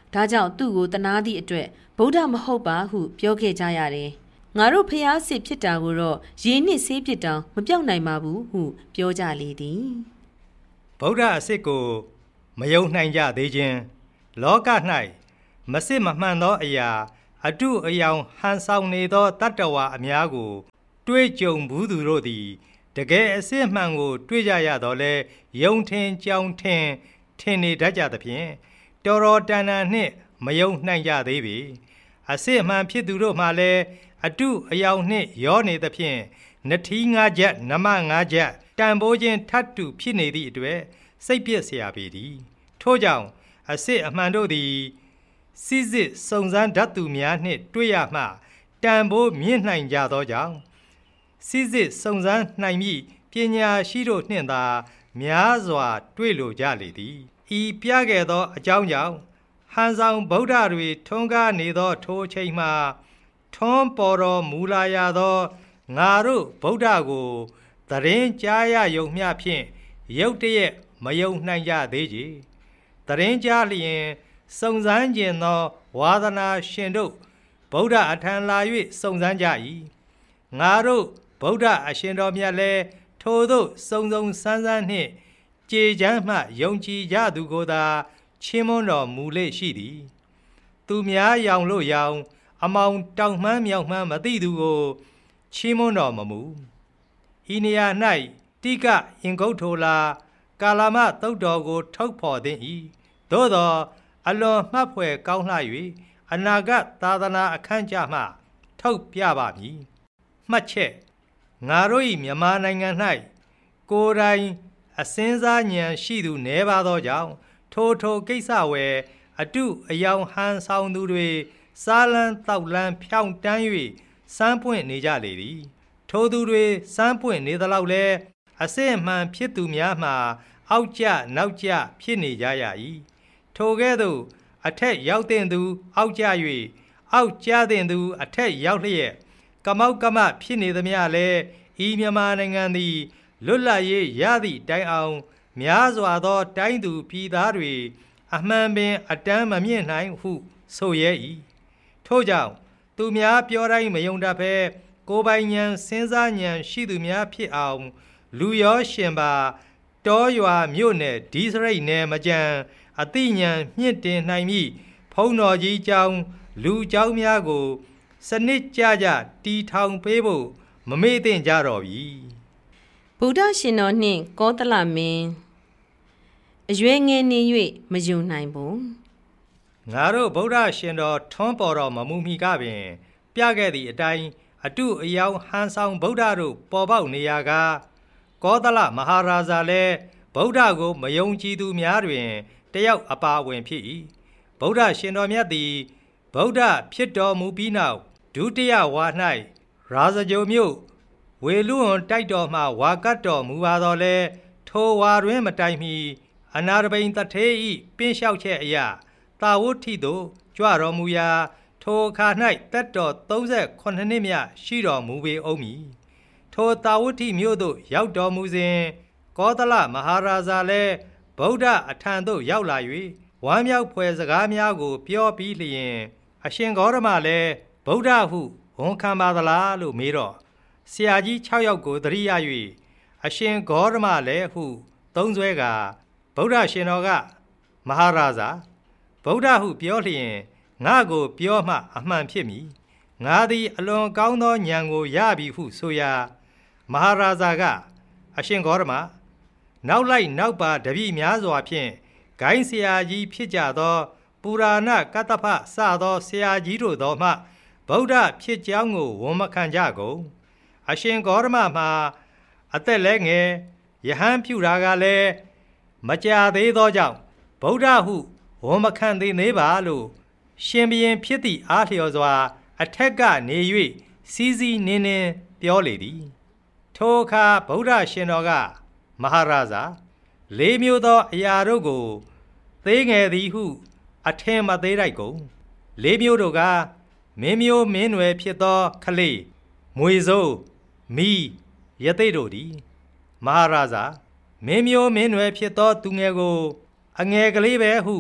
ဒါကြောင့်သူ့ကိုတနာသည့်အတွက်ဗုဒ္ဓမဟုတ်ပါဟုပြောခဲ့ကြရတယ်။ငါတို့ဖျားစစ်ဖြစ်တာကိုတော့ရေနှင့်ဆေးဖြစ်တောင်မပြောက်နိုင်ပါဘူးဟုပြောကြလေသည်ဗုဒ္ဓအစစ်ကိုမယုံနိုင်ကြသေးခြင်းလောက၌မစစ်မမှန်သောအရာအတုအယောင်ဟန်ဆောင်နေသောတတ္တဝါအများကိုတွေးကြုံဘူးသူတို့သည်တကယ်အစစ်မှန်ကိုတွေးကြရတော့လဲယုံထင်ကြောင်ထင်နေတတ်ကြသဖြင့်တော်တော်တန်တန်နှင့်မယုံနိုင်ကြသေးပေအစစ်မှန်ဖြစ်သူတို့မှလည်းအတုအယောင်နှင့်ရောနေသဖြင့်နထီး၅ချက်နမ၅ချက်တန်ဖိုးခြင်းထပ်တူဖြစ်နေသည့်အတွက်စိတ်ပြည့်เสียပေသည်ထို့ကြောင့်အစစ်အမှန်တို့သည်စစ်စစ်စုံစမ်းတတ်သူများနှင့်တွေ့ရမှတန်ဖိုးမြင့်နိုင်ကြသောကြောင့်စစ်စစ်စုံစမ်းနိုင်မည့်ပညာရှိတို့နှင့်သာများစွာတွေ့လိုကြလေသည်ဤပြခဲ့သောအကြောင်းကြောင့်ဟန်ဆောင်ဗုဒ္ဓတွေထွန်းကားနေသောထိုအချိန်မှာထွန်းပေါ်တော်မူလာရသောငါတို့ဗုဒ္ဓကိုသတင်းကြားရယုံမျှဖြင့်ရုတ်တရက်မယုံနိုင်ကြသေးကြသတင်းကြားလျင်စုံစမ်းခြင်းသောဝါသနာရှင်တို့ဗုဒ္ဓအထံလာ၍စုံစမ်းကြ၏ငါတို့ဗုဒ္ဓအရှင်တော်မြတ်လည်းထိုသို့စုံစမ်းနှင့်ကြေချမ်းမှယုံကြည်ကြသူကိုသာချီးမွမ်းတော်မူလေရှိသည်သူများရောင်လို့ရောင်အမောင်တောင်မှန်းမြောက်မှန်းမသိသူကိုချီးမွမ်းတော်မမူဤနေရာ၌တိကအင်္ဂုတ္ထိုလာကာလမသုတ်တော်ကိုထုတ်ဖော်သင့်၏သို့သောအလွန်မှတ်ဖွယ်ကောင်းလှ၍အနာဂတ်သာသနာအခမ်းကြမှထုတ်ပြပါမည်မှတ်ချက်ငါတို့၏မြန်မာနိုင်ငံ၌ကိုယ်တိုင်အစင်းစားဉာဏ်ရှိသူနည်းပါသောကြောင့်ထိုကိစ္စဝယ်အတုအယောင်ဟန်ဆောင်သူတွေစားလန်းတောက်လန်းဖြောင်းတန်း၍စမ်းပွင့်နေကြလေသည်ထိုသူတွေစမ်းပွင့်နေသလောက်လဲအစစ်အမှန်ဖြစ်သူများမှာအောက်ကျနောက်ကျဖြစ်နေကြရ၏ထိုကဲ့သို့အထက်ရောက်တဲ့သူအောက်ကျ၍အောက်ကျတဲ့သူအထက်ရောက်လျက်ကမောက်ကမဖြစ်နေသမျှလဲဤမြန်မာနိုင်ငံသည်လွတ်လပ်ရေးရသည့်တိုင်အောင်များစွာသောတိုင်းသူပြည်သားတွေအမှန်ပင်အတမ်းမမြင့်နိုင်ဟုဆိုရဲ၏ထို့ကြောင့်သူများပြောတိုင်းမယုံတတ်ဘဲကိုယ်ပိုင်ဉာဏ်စဉ်းစားဉာဏ်ရှိသူများဖြစ်အောင်လူရောရှင်ပါတောရွာမြို့နယ်ဒီစရိတ်နယ်မကြံအသိဉာဏ်မြင့်တင်နိုင်မည့်ဖုံးတော်ကြီးကျောင်းလူကျောင်းများကိုစနစ်ကြတီထောင်ပေးဖို့မမေ့သင့်ကြတော့ပြီဗုဒ္ဓရှင်တော်နှင့်ကောသလမင်းအရွယ်ငယ်နေ၍မယုံနိုင်ဘူးငါတို့ဗုဒ္ဓရှင်တော်ထွန်းပေါ်တော်မမူမီကပင်ပြခဲ့သည့်အတိုင်းအတုအယောင်ဟန်ဆောင်ဗုဒ္ဓတို့ပေါ်ပေါက်နေရာကကောသလမဟာရာဇာလည်းဗုဒ္ဓကိုမယုံကြည်သူများတွင်တယောက်အပါအဝင်ဖြစ်၏ဗုဒ္ဓရှင်တော်မြတ်သည်ဗုဒ္ဓဖြစ်တော်မူပြီးနောက်ဒုတိယဝါ၌ရာဇဂိုမြို့ဝေလူဝံတိုက်တော်မှဝါကတ်တော်မူပါတော်လဲထိုဝါတွင်မတိုင်မီအနာရဘိန်တထေးဤပင်းလျှောက်ချက်အရာတာဝဋ္ဌိသို့ကြွတော်မူရာထိုအခါ၌တက်တော်38နှစ်မြရှိတော်မူပေအောင်မည်ထိုတာဝဋ္ဌိမြို့သို့ရောက်တော်မူစဉ်ကောသလမဟာရာဇာလည်းဗုဒ္ဓအထံသို့ရောက်လာ၍ဝမ်းမြောက်ဖွယ်စကားများကိုပြောပြီးလျင်အရှင်ဂေါရမလည်းဗုဒ္ဓဟုဝန်ခံပါသလားလို့မေးတော့ဆရာကြီး6ယောက်ကိုသတိရ၍အရှင်ဂေါရမလည်းဟုသုံးဆွဲကဗုဒ္ဓရှင်တော်ကမဟာရာဇာဗုဒ္ဓဟုပြောလျင်ငါကိုပြောမှအမှန်ဖြစ်မည်ငါသည်အလွန်ကောင်းသောဉာဏ်ကိုရပြီဟုဆိုရာမဟာရာဇာကအရှင်ဂေါရမနောက်လိုက်နောက်ပါတပည့်များစွာဖြင့်ဂိုင်းဆရာကြီးဖြစ်ကြသောပူရာဏကတ္တဖစသောဆရာကြီးတို့သောမှဗုဒ္ဓဖြစ်ကြောင်းကိုဝန်မခံကြကုန်အရှင်ဂေါရမမှာအသက်လည်းငယ်ယဟန်ပြုတာကလည်းမကြာသေးသောကြောင့်ဗုဒ္ဓဟုဝန်မခံသေးပါလို့ရှင်ဘုရင်ဖြစ်သည့်အားလျော်စွာအထက်ကနေ၍စီးစီးနင်းပြောလေသည်ထိုအခါဗုဒ္ဓရှင်တော်ကမဟာရာဇာလေးမျိုးသောအရာတို့ကိုသေးငယ်သည်ဟုအထင်မသေးလိုက်ကုန်လေးမျိုးတို့ကမင်းမျိုးမင်းနွယ်ဖြစ်သောခလေးမွေစိုးမီးရသိတို့သည်မဟာရာဇာမင်းမျိုးမင်းနွယ်ဖြစ်သောသူငယ်ကိုအငယ်ကလေးပဲဟု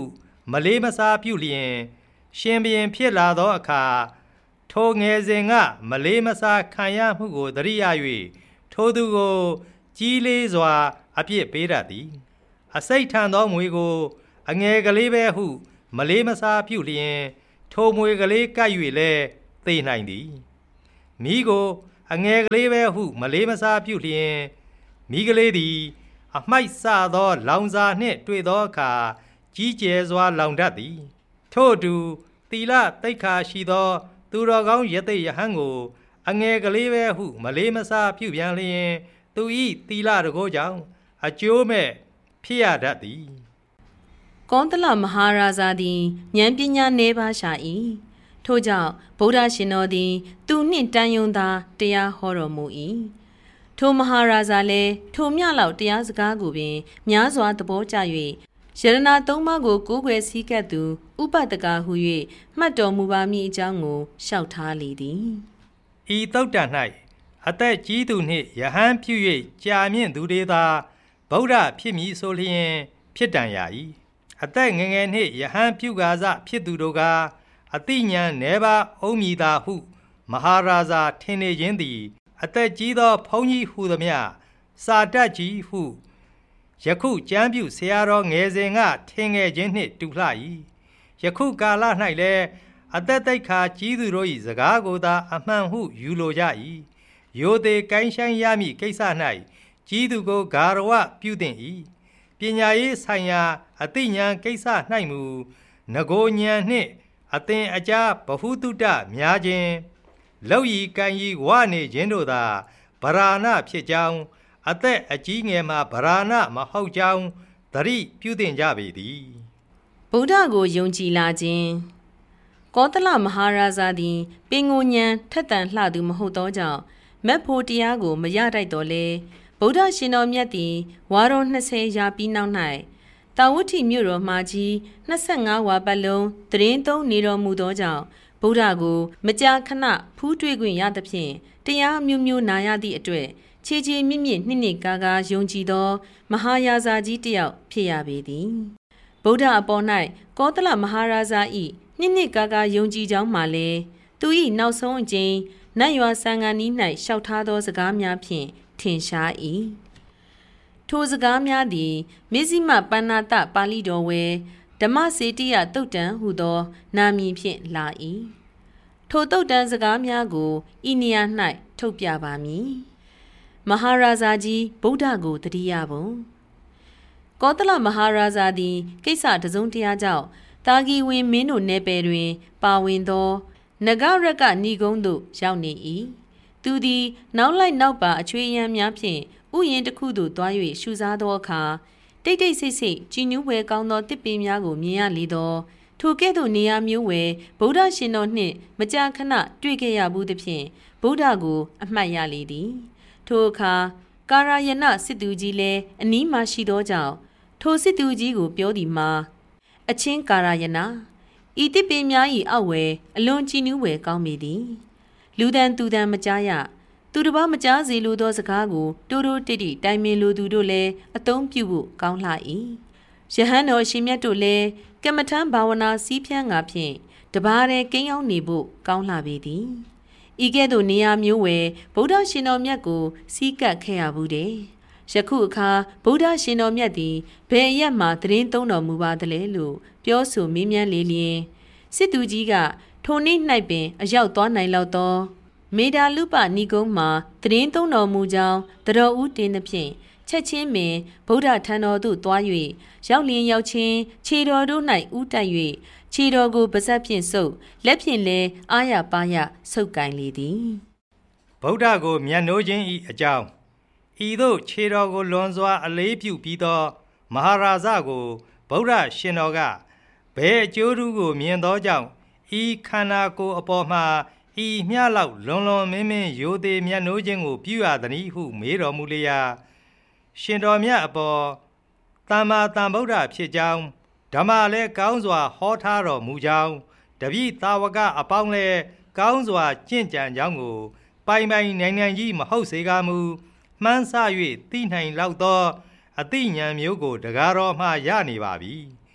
မလေးမစားပြုလျင်ရှင်ဘုရင်ဖြစ်လာသောအခါထိုငယ်စဉ်ကမလေးမစားခံရမှုကိုသတိရ၍ထိုသူကိုကြီးလေးစွာအပြစ်ပေးတတ်သည်အစိတ်ထန်သောမွေကိုအငယ်ကလေးပဲဟုမလေးမစားပြုလျင်ထိုမွေကလေးကပ်၍လည်းသေနိုင်သည်မိကိုအငယ်ကလေးပဲဟုမလေးမစားပြုလျင်မိကလေးသည်အမိုက်ဆသောလောင်စာနှင့်တွေ့သောအခါကြီးကျယ်စွာလောင်တတ်သည်ထို့အတူသီလသိက္ခာရှိသောသူတော်ကောင်းယသိယဟန်ကိုအငယ်ကလေးပဲဟုမလေးမစားပြုပြန်လျင်သူ၏သီလတကောကြောင့်အကျိုးမဲ့ဖြစ်ရတတ်သည်ကောသလမဟာရာဇာသည်ဉာဏ်ပညာနည်းပါးရှာ၏ထို့ကြောင့်ဗုဒ္ဓရှင်တော်သည်သူနှင့်တန်ယုံသာတရားဟောတော်မူ၏ထိုမဟာရာဇာလည်းထိုမြလောက်တရားစကားကိုပင်များစွာသဘောကျ၍ယရဏသုံးပါးကိုကိုးကွယ်စည်းကပ်သူဥပဒကဟု၍မှတ်တော်မူပါမည်အကြောင်းကိုလျှောက်ထားလေသည်ဤသုတ်တံ၌အသက်ကြီးသူနှင့်ယဟန်ပြု၍ကြာမြင့်သူတွေသာဗုဒ္ဓဖြစ်မည်ဆိုလျင်ဖြစ်တန်ရ၏အသက်ငယ်ငယ်နှင့်ယဟန်ပြုကာစဖြစ်သူတို့ကအတိညာဏ်နေပါအုံးမည်သာဟုမဟာရာဇာထင်နေခြင်းသည်အသက်ကြီးသောဘုန်းကြီးဟုသည်မြစာတတ်ကြီးဟုယခုကျမ်းပြုဆရာတော်ငယ်စဉ်ကထင်ငယ်ခြင်းနှင့်တူလှ၏ယခုကာလ၌လည်းအသက်သိက္ခာကြီးသူတို့၏စကားကိုသာအမှန်ဟုယူလိုကြ၏ရိုသေကိုင်းဆိုင်ရမည့်ကိစ္စ၌ကြီးသူကိုဂါရဝပြုသင့်၏ပညာရေးဆိုင်ရာအသိဉာဏ်ကိစ္စ၌မူငကိုဉာဏ်နှင့်အသင်အကြားဗဟုသုတများခြင်းလောက်ဤကံဤဝနေခြင်းတို့သာဗราဏဖြစ်ကြောင်းအသက်အကြီးငယ်မှာဗราဏမဟုတ်ကြောင်းသတိပြုသင်ကြပေသည်ဗုဒ္ဓကိုယုံကြည်လာခြင်းကောသလမဟာရာဇာသည်ပင်ကိုဉဏ်ထက်သန်လှသူမဟုတ်သောကြောင့်မက်ဖို့တရားကိုမရတိုက်တော်လဲဗုဒ္ဓရှင်တော်မြတ်သည်ဝါတော်20ရာပြီးနောက်၌တာဝတိမြို့တော်မှာကြီး25ဝါပတ်လုံးတရင်သုံးနေတော်မူသောကြောင့်ဗုဒ္ဓကိုမကြာခဏဖူးတွေ့ခွင့်ရသဖြင့်တရားမျိုးမျိုးနာရသည့်အတွက်ခြေခြေမြင့်မြင့်နှစ်နှစ်ကာကာယုံကြည်သောမဟာရာဇာကြီးတစ်ယောက်ဖြစ်ရပေသည်ဗုဒ္ဓအပေါ်၌ကောသလမဟာရာဇာ၏နှစ်နှစ်ကာကာယုံကြည်ကြောင်းမှလည်းသူ၏နောက်ဆုံးအကြိမ်နတ်ရွာဆံဃာနီး၌လျှောက်ထားသောစကားများဖြင့်ထင်ရှား၏ထိုစကားများသည်မေဇိမပဏ္ဏတပါဠိတော်ဝဲဓမ္မစေတိယတုတ်တံဟုသောနာမည်ဖြင့်လာ၏ထိုတုတ်တံစကားများကိုဤနေရာ၌ထုတ်ပြပါမည်မဟာရာဇာကြီးဗုဒ္ဓကိုတတိယပုံကောသလမဟာရာဇာသည်ကိစ္စတစုံတရာကြောင့်တာဂီဝင်မင်းတို့နယ်ပယ်တွင်ပါဝင်သောနဂရကဏီကုန်းသို့ရောက်နေ၏သူသည်နောက်လိုက်နောက်ပါအချွေရန်များဖြင့်ဥယျာဉ်တစ်ခုသို့သွား၍ရှုစားသောအခါတိတ်တိတ်ဆိတ်ဆိတ်ကြည်နူးဝဲကောင်းသောတစ်ပင်များကိုမြင်ရလေသောထိုကဲ့သို့နေရာမျိုးဝဲဗုဒ္ဓရှင်တော်နှင့်မကြာခဏတွေ့ခဲ့ရဘူးသဖြင့်ဗုဒ္ဓကိုအမှတ်ရလေသည်ထိုအခါကာရယနစစ်သူကြီးလည်းအနီးမှရှိသောကြောင့်ထိုစစ်သူကြီးကိုပြောသည်မှာအချင်းကာရယနဤတစ်ပင်များ၏အောက်ဝဲအလွန်ကြည်နူးဝဲကောင်းပေသည်လူတန်သူတန်မကြားရသူတစ်ပါးမကြားစေလိုသောစကားကိုတိုးတိုးတိတိတိုင်ပင်လိုသူတို့လည်းအသုံးပြုဖို့ကောင်းလှ၏ယဟန်တော်ရှင်မြတ်တို့လည်းကမ္မထံဘာဝနာစီးဖြန်းငါဖြင့်တပါးတည်းကိန်းအောင်နေဖို့ကောင်းလှပေသည်ဤကဲ့သို့နေရာမျိုးဝဲဗုဒ္ဓရှင်တော်မြတ်ကိုစီးကပ်ခဲ့ရဘူးတဲ့ယခုအခါဗုဒ္ဓရှင်တော်မြတ်သည်ဘယ်အရက်မှတရင်သုံးတော်မူပါသလဲလို့ပြောဆိုမေးမြန်းလေလျင်စစ်သူကြီးကထိုနေ့၌ပင်အရောက်သွားနိုင်လောက်သောမေဒါလူပဏီကုန်းမှာတရင်သုံးတော်မူကြောင်းတတော်ဦးတင်သဖြင့်ချက်ချင်းပင်ဗုဒ္ဓထံတော်သို့သွား၍ရောက်လျင်ရောက်ချင်းခြေတော်တို့၌ဥတိုက်၍ခြေတော်ကိုပါးစပ်ဖြင့်ဆုပ်လက်ဖြင့်လည်းအာရပါရဆုပ်ကင်လေသည်ဗုဒ္ဓကိုမြတ်နိုးခြင်း၏အကြောင်းဤသို့ခြေတော်ကိုလွန်စွာအလေးပြုပြီးသောမဟာရာဇကိုဗုဒ္ဓရှင်တော်ကဘယ်အကျိုးထူးကိုမြင်သောကြောင့်ဤခန္ဓာကိုယ်အပေါ်မှာဤမျှလောက်လွန်လွန်မင်းမင်းရိုသေမြတ်နိုးခြင်းကိုပြုရသည်ဟုမေးတော်မူလျာရှင်တော်မြတ်အပေါ်သမ္မာသမ္ဗုဒ္ဓဖြစ်ကြောင်းဓမ္မလည်းကောင်းစွာဟောထားတော်မူကြောင်းတပည့်သာဝကအပေါင်းလည်းကောင်းစွာကျင့်ကြံကြောင်းကိုပိုင်ပိုင်နိုင်နိုင်ကြီးမဟုတ်စေကာမူမှန်းဆ၍သိနိုင်လောက်သောအသိဉာဏ်မျိုးကိုတကားတော်မှရနေပါပြီ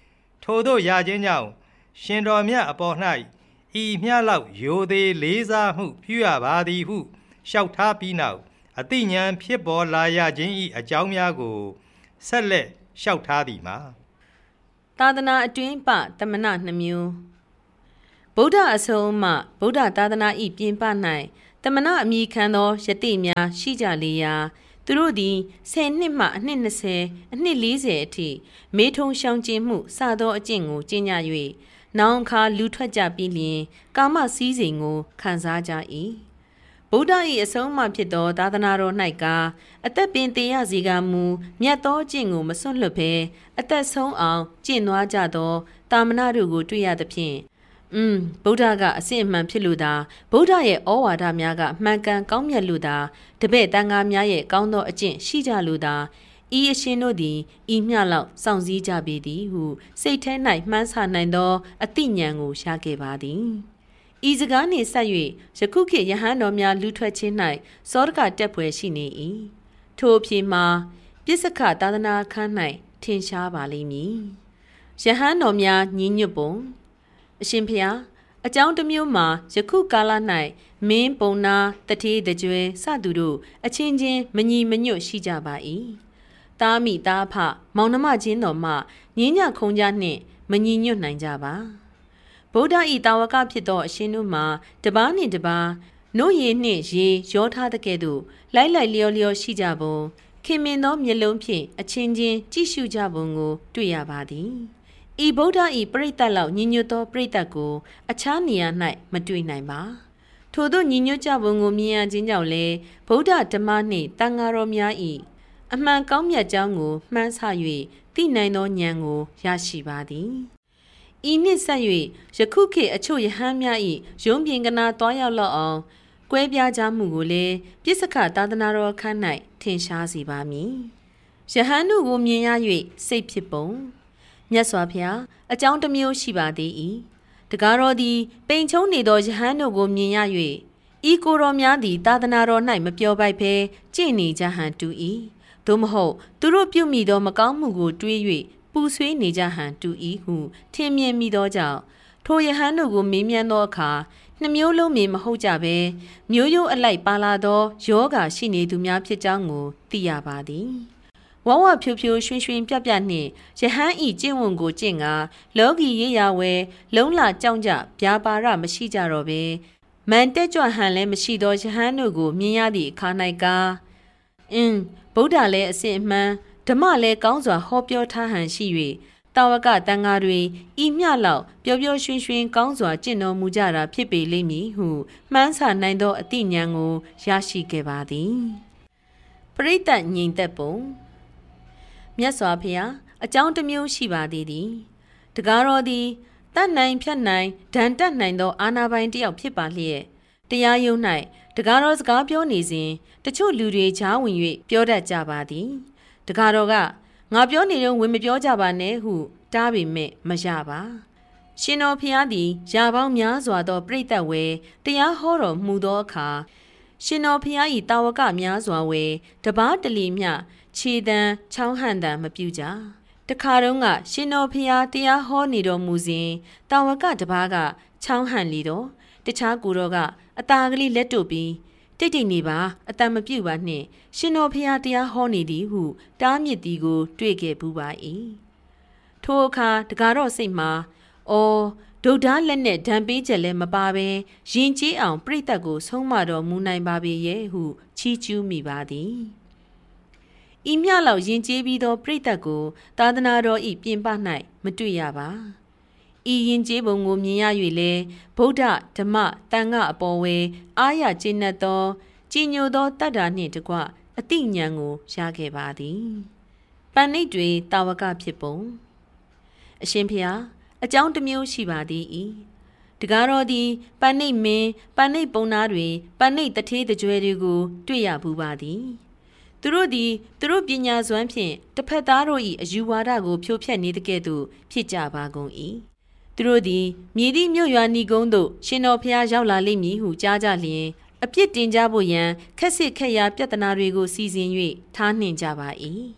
ထိုသို့ရခြင်းကြောင့်ရှင်တော်မြတ်အပေါ်၌ဤမျှလောက်ယိုသေးလေးစားမှုပြုရပါသည်ဟုလျှောက်ထားပြီးနောက်အတိညာဏ်ဖြစ်ပေါ်လာရခြင်း၏အကြောင်းများကိုဆက်လက်လျှောက်ထားသည်မှာသာသနာအတွင်းပတမနာနှမျိုးဗုဒ္ဓအဆုံးမှဗုဒ္ဓသာသနာ၏ပြင်ပ၌တမနာအမိခံသောယတိများရှိကြလေရာသူတို့သည်10နှစ်မှအနှစ်20အနှစ်40အထိမေထုံရှောင်ကျဉ်မှုစသောအကျင့်ကိုကျင့်ကြ၍နောင်အခါလူထွက်ကြပြီးလျှင်ကာမစည်းစိမ်ကိုခံစားကြ၏ဗုဒ္ဓ၏အဆုံးအမဖြစ်သောသာသနာတော်၌ကအသက်ပင်သေရစီကမူမြတ်သောအကျင့်ကိုမစွန့်လွတ်ဘဲအသက်ဆုံးအောင်ကျင့်သွားကြသောတာမဏတို့ကိုတွေ့ရသဖြင့်ဗုဒ္ဓကအစစ်အမှန်ဖြစ်လို့သာဗုဒ္ဓရဲ့ဩဝါဒများကမှန်ကန်ကောင်းမြတ်လို့သာတပည့်တန်ခါများရဲ့ကောင်းသောအကျင့်ရှိကြလို့သာဤအရှင်တို့သည်ဤမျှလောက်စောင့်စည်းကြပေသည်ဟုစိတ်ထဲ၌မှန်းဆနိုင်သောအသိဉာဏ်ကိုရခဲ့ပါသည်ဤစကားနှင့်ဆက်၍ယခုခေတ်ယဟန်တော်များလူထွက်ခြင်း၌စောဒကတက်ဖွယ်ရှိနေ၏ထိုအဖြစ်မှာပြစ္ဆခသာသနာခန်း၌ထင်ရှားပါလိမ့်မည်ယဟန်တော်များညီညွတ်ပုံအရှင်ဖျားအကြောင်းတစ်မျိုးမှာယခုကာလ၌မင်းပုံနာတထေးတကြွယ်စသူတို့အချင်းချင်းမညီမညွတ်ရှိကြပါ၏တားမိတားဖမောင်နှမချင်းတော်မှငင်းညခုံကြနှင့်မညီညွတ်နိုင်ကြပါဗုဒ္ဓ၏တာဝကဖြစ်သောအရှင်တို့မှာတပားနှင့်တပားနို့ရည်နှင့်ရေရောထားတဲ့ကဲ့သို့လိုက်လိုက်လျောလျောရှိကြပုံခင်မင်သောမျက်လုံးဖြင့်အချင်းချင်းကြည့်ရှုကြပုံကိုတွေ့ရပါသည်ဤဗုဒ္ဓ၏ပရိသတ်လောက်ညီညွတ်သောပရိသတ်ကိုအခြားနေရာ၌မတွေ့နိုင်ပါထို့သောညီညွတ်ကြပုံကိုမြင်ရခြင်းကြောင့်လည်းဗုဒ္ဓဓမ္မနှင့်တန်ဃာတော်များ၏အမှန်ကောင်းမြတ်ကြောင်းကိုမှန်းဆ၍သိနိုင်သောဉာဏ်ကိုရရှိပါသည်ဤနှင့်ဆက်၍ယခုခေတ်အချို့ယဟန်များ၏ယုံပြင်ကနာတွားရောက်လောက်အောင်ကွဲပြားကြမှုကိုလည်းပြစ္ဆခသာသနာတော်ခန်း၌ထင်ရှားစေပါမည်ယဟန်တို့ကိုမြင်ရ၍စိတ်ဖြစ်ပုံမြတ်စွာဘုရားအကြောင်းတစ်မျိုးရှိပါသေး၏တကားတော်သည်ပိန်ချုံနေသောယဟန်တို့ကိုမြင်ရ၍ဤကိုယ်တော်များသည်သာသနာတော်၌မပြောပိုက်ဘဲကြည်နေကြဟန်တူ၏သို့မဟုတ်သူတို့ပြုမိသောမကောင်းမှုကိုတွေး၍ပူဆွေးနေကြဟန်တူ၏ဟုထင်မြင်မိသောကြောင့်ထိုယဟန်တို့ကိုမေးမြန်းသောအခါနှမျိုးလုံးမည်မဟုတ်ကြဘဲမျိုးရိုးအလိုက်ပါလာသောယောဂါရှိနေသူများဖြစ်ကြောင်းကိုသိရပါသည်ဝဝဖြူဖြူရွှင်ရွှင်ပြပြနှင့်ယဟန်ဤကျင့်ဝတ်ကိုကျင့်ကာလောကီရေးရဝဲလုံးလာကြောင်းကြဗျာပါရမရှိကြတော့ပဲမန်တက်ကြွဟန်လည်းမရှိသောယဟန်တို့ကိုမြင်ရသည့်အခါ၌ဗုဒ္ဓလည်းအစစ်အမှန်ဓမ္မလည်းကောင်းစွာဟောပြောထားဟန်ရှိ၍တာဝကတန်ဃာတွေဤမျှလောက်ပျော်ပျော်ရွှင်ရွှင်ကောင်းစွာကျင့်တော်မူကြတာဖြစ်ပေလိမ့်မည်ဟုမှန်းဆနိုင်သောအသိဉာဏ်ကိုရရှိခဲ့ပါသည်ပရိသတ်ငြိမ်သက်ပုံမြတ်စွာဘုရားအကြောင်းတစ်မျိုးရှိပါသေးသည်တကားတော်သည်တတ်နိုင်ဖြတ်နိုင်ဒဏ်တက်နိုင်သောအာနာပိုင်တစ်ယောက်ဖြစ်ပါလျက်တရားယုံ၌တကားတော်စကားပြောနေစဉ်တချို့လူတွေချားဝင်၍ပြောတတ်ကြပါသည်တကားတော်ကငါပြောနေတော့ဝင်မပြောကြပါနဲ့ဟုတားပေမဲ့မရပါရှင်တော်ဖျားသည်ယာပေါင်းများစွာသောပြိတ္တဝဲတရားဟောတော်မူသောအခါရှင်တော်ဖျား၏တာဝကများစွာဝဲတပားတလီမြခြေတံချောင်းဟန်တံမပြူကြတခါတုန်းကရှင်တော်ဖျားတရားဟောနေတော်မူစဉ်တာဝကတပားကချောင်းဟန်လီတော့တခြားကူတော်ကအตาကလေးလက်တို့ပြီးတိတ်တိတ်နေပါအတန်မပြုတ်ပါနှင့်ရှင်တော်ဖျားတရားဟောနေသည်ဟုတားမြစ်သည်ကိုတွေ့ခဲ့ပူပါ၏ထိုအခါတကားတော့စိတ်မှာဒုဒ္ဓလက်နဲ့ဓံပေးချက်လည်းမပါဘဲရင်ကျေးအောင်ပြိတ္တကိုဆုံးမတော်မူနိုင်ပါပေရဲ့ဟုချီးကျူးမိပါသည်ဤမြလောက်ရင်ကျေးပြီးသောပြိတ္တကိုသာသနာတော်ဤပြင်ပ၌မတွေ့ရပါဤရင်ကျေးပုံကိုမြင်ရ၍လဲဗုဒ္ဓဓမ္မတန်ခအပေါ်ဝဲအားရကျင့်သောကြည်ညိုသောတတ္တာနှင့်တကွအတိညာဏ်ကိုရခဲ့ပါသည်ပဏိတ်တွေတာဝကဖြစ်ပုံအရှင်ဖျားအကြောင်းတစ်မျိုးရှိပါသည်၏တကားတော်သည်ပဏိတ်မင်းပဏိတ်ပုံနာတွေပဏိတ်တထေးတကြွယ်တွေကိုတွေ့ရဘူးပါသည်သူတို့သည်သူတို့ပညာစွမ်းဖြင့်တစ်ဖက်သားတို့၏အယူဝါဒကိုဖြိုဖျက်နေတဲ့ကဲ့သို့ဖြစ်ကြပါကုန်၏သူတို့သည်မြေသည့်မြို့ရွာနီကုန်းသို့ရှင်တော်ဖျားရောက်လာလိမ့်မည်ဟုကြားကြလျင်အပြစ်တင်ကြဖို့ရန်ခက်စစ်ခက်ရာပြဿနာတွေကိုစီစဉ်၍ထားနှင်ကြပါ၏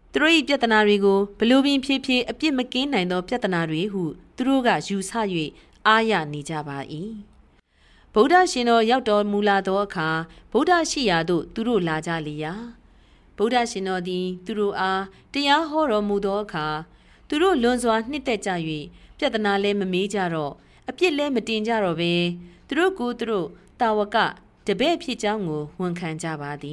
သူတို့၏ပြဿနာတွေကိုဘလို့ပင်ဖြည်းဖြည်းအပြစ်မကင်းနိုင်သောပြဿနာတွေဟုသူတို့ကယူဆ၍အားရနေကြပါ၏ဗုဒ္ဓရှင်တော်ရောက်တော်မူလာသောအခါဗုဒ္ဓရှိရာသို့သူတို့လာကြလေရာဗုဒ္ဓရှင်တော်သည်သူတို့အားတရားဟောတော်မူသောအခါသူတို့လွန်စွာနှစ်သက်ကြ၍ပြဿနာလည်းမမေးကြတော့အပြစ်လည်းမတင်ကြတော့ဘဲသူတို့ကိုယ်သူတို့တာဝကတပည့်ဖြစ်ကြောင်းကိုဝန်ခံကြပါသည်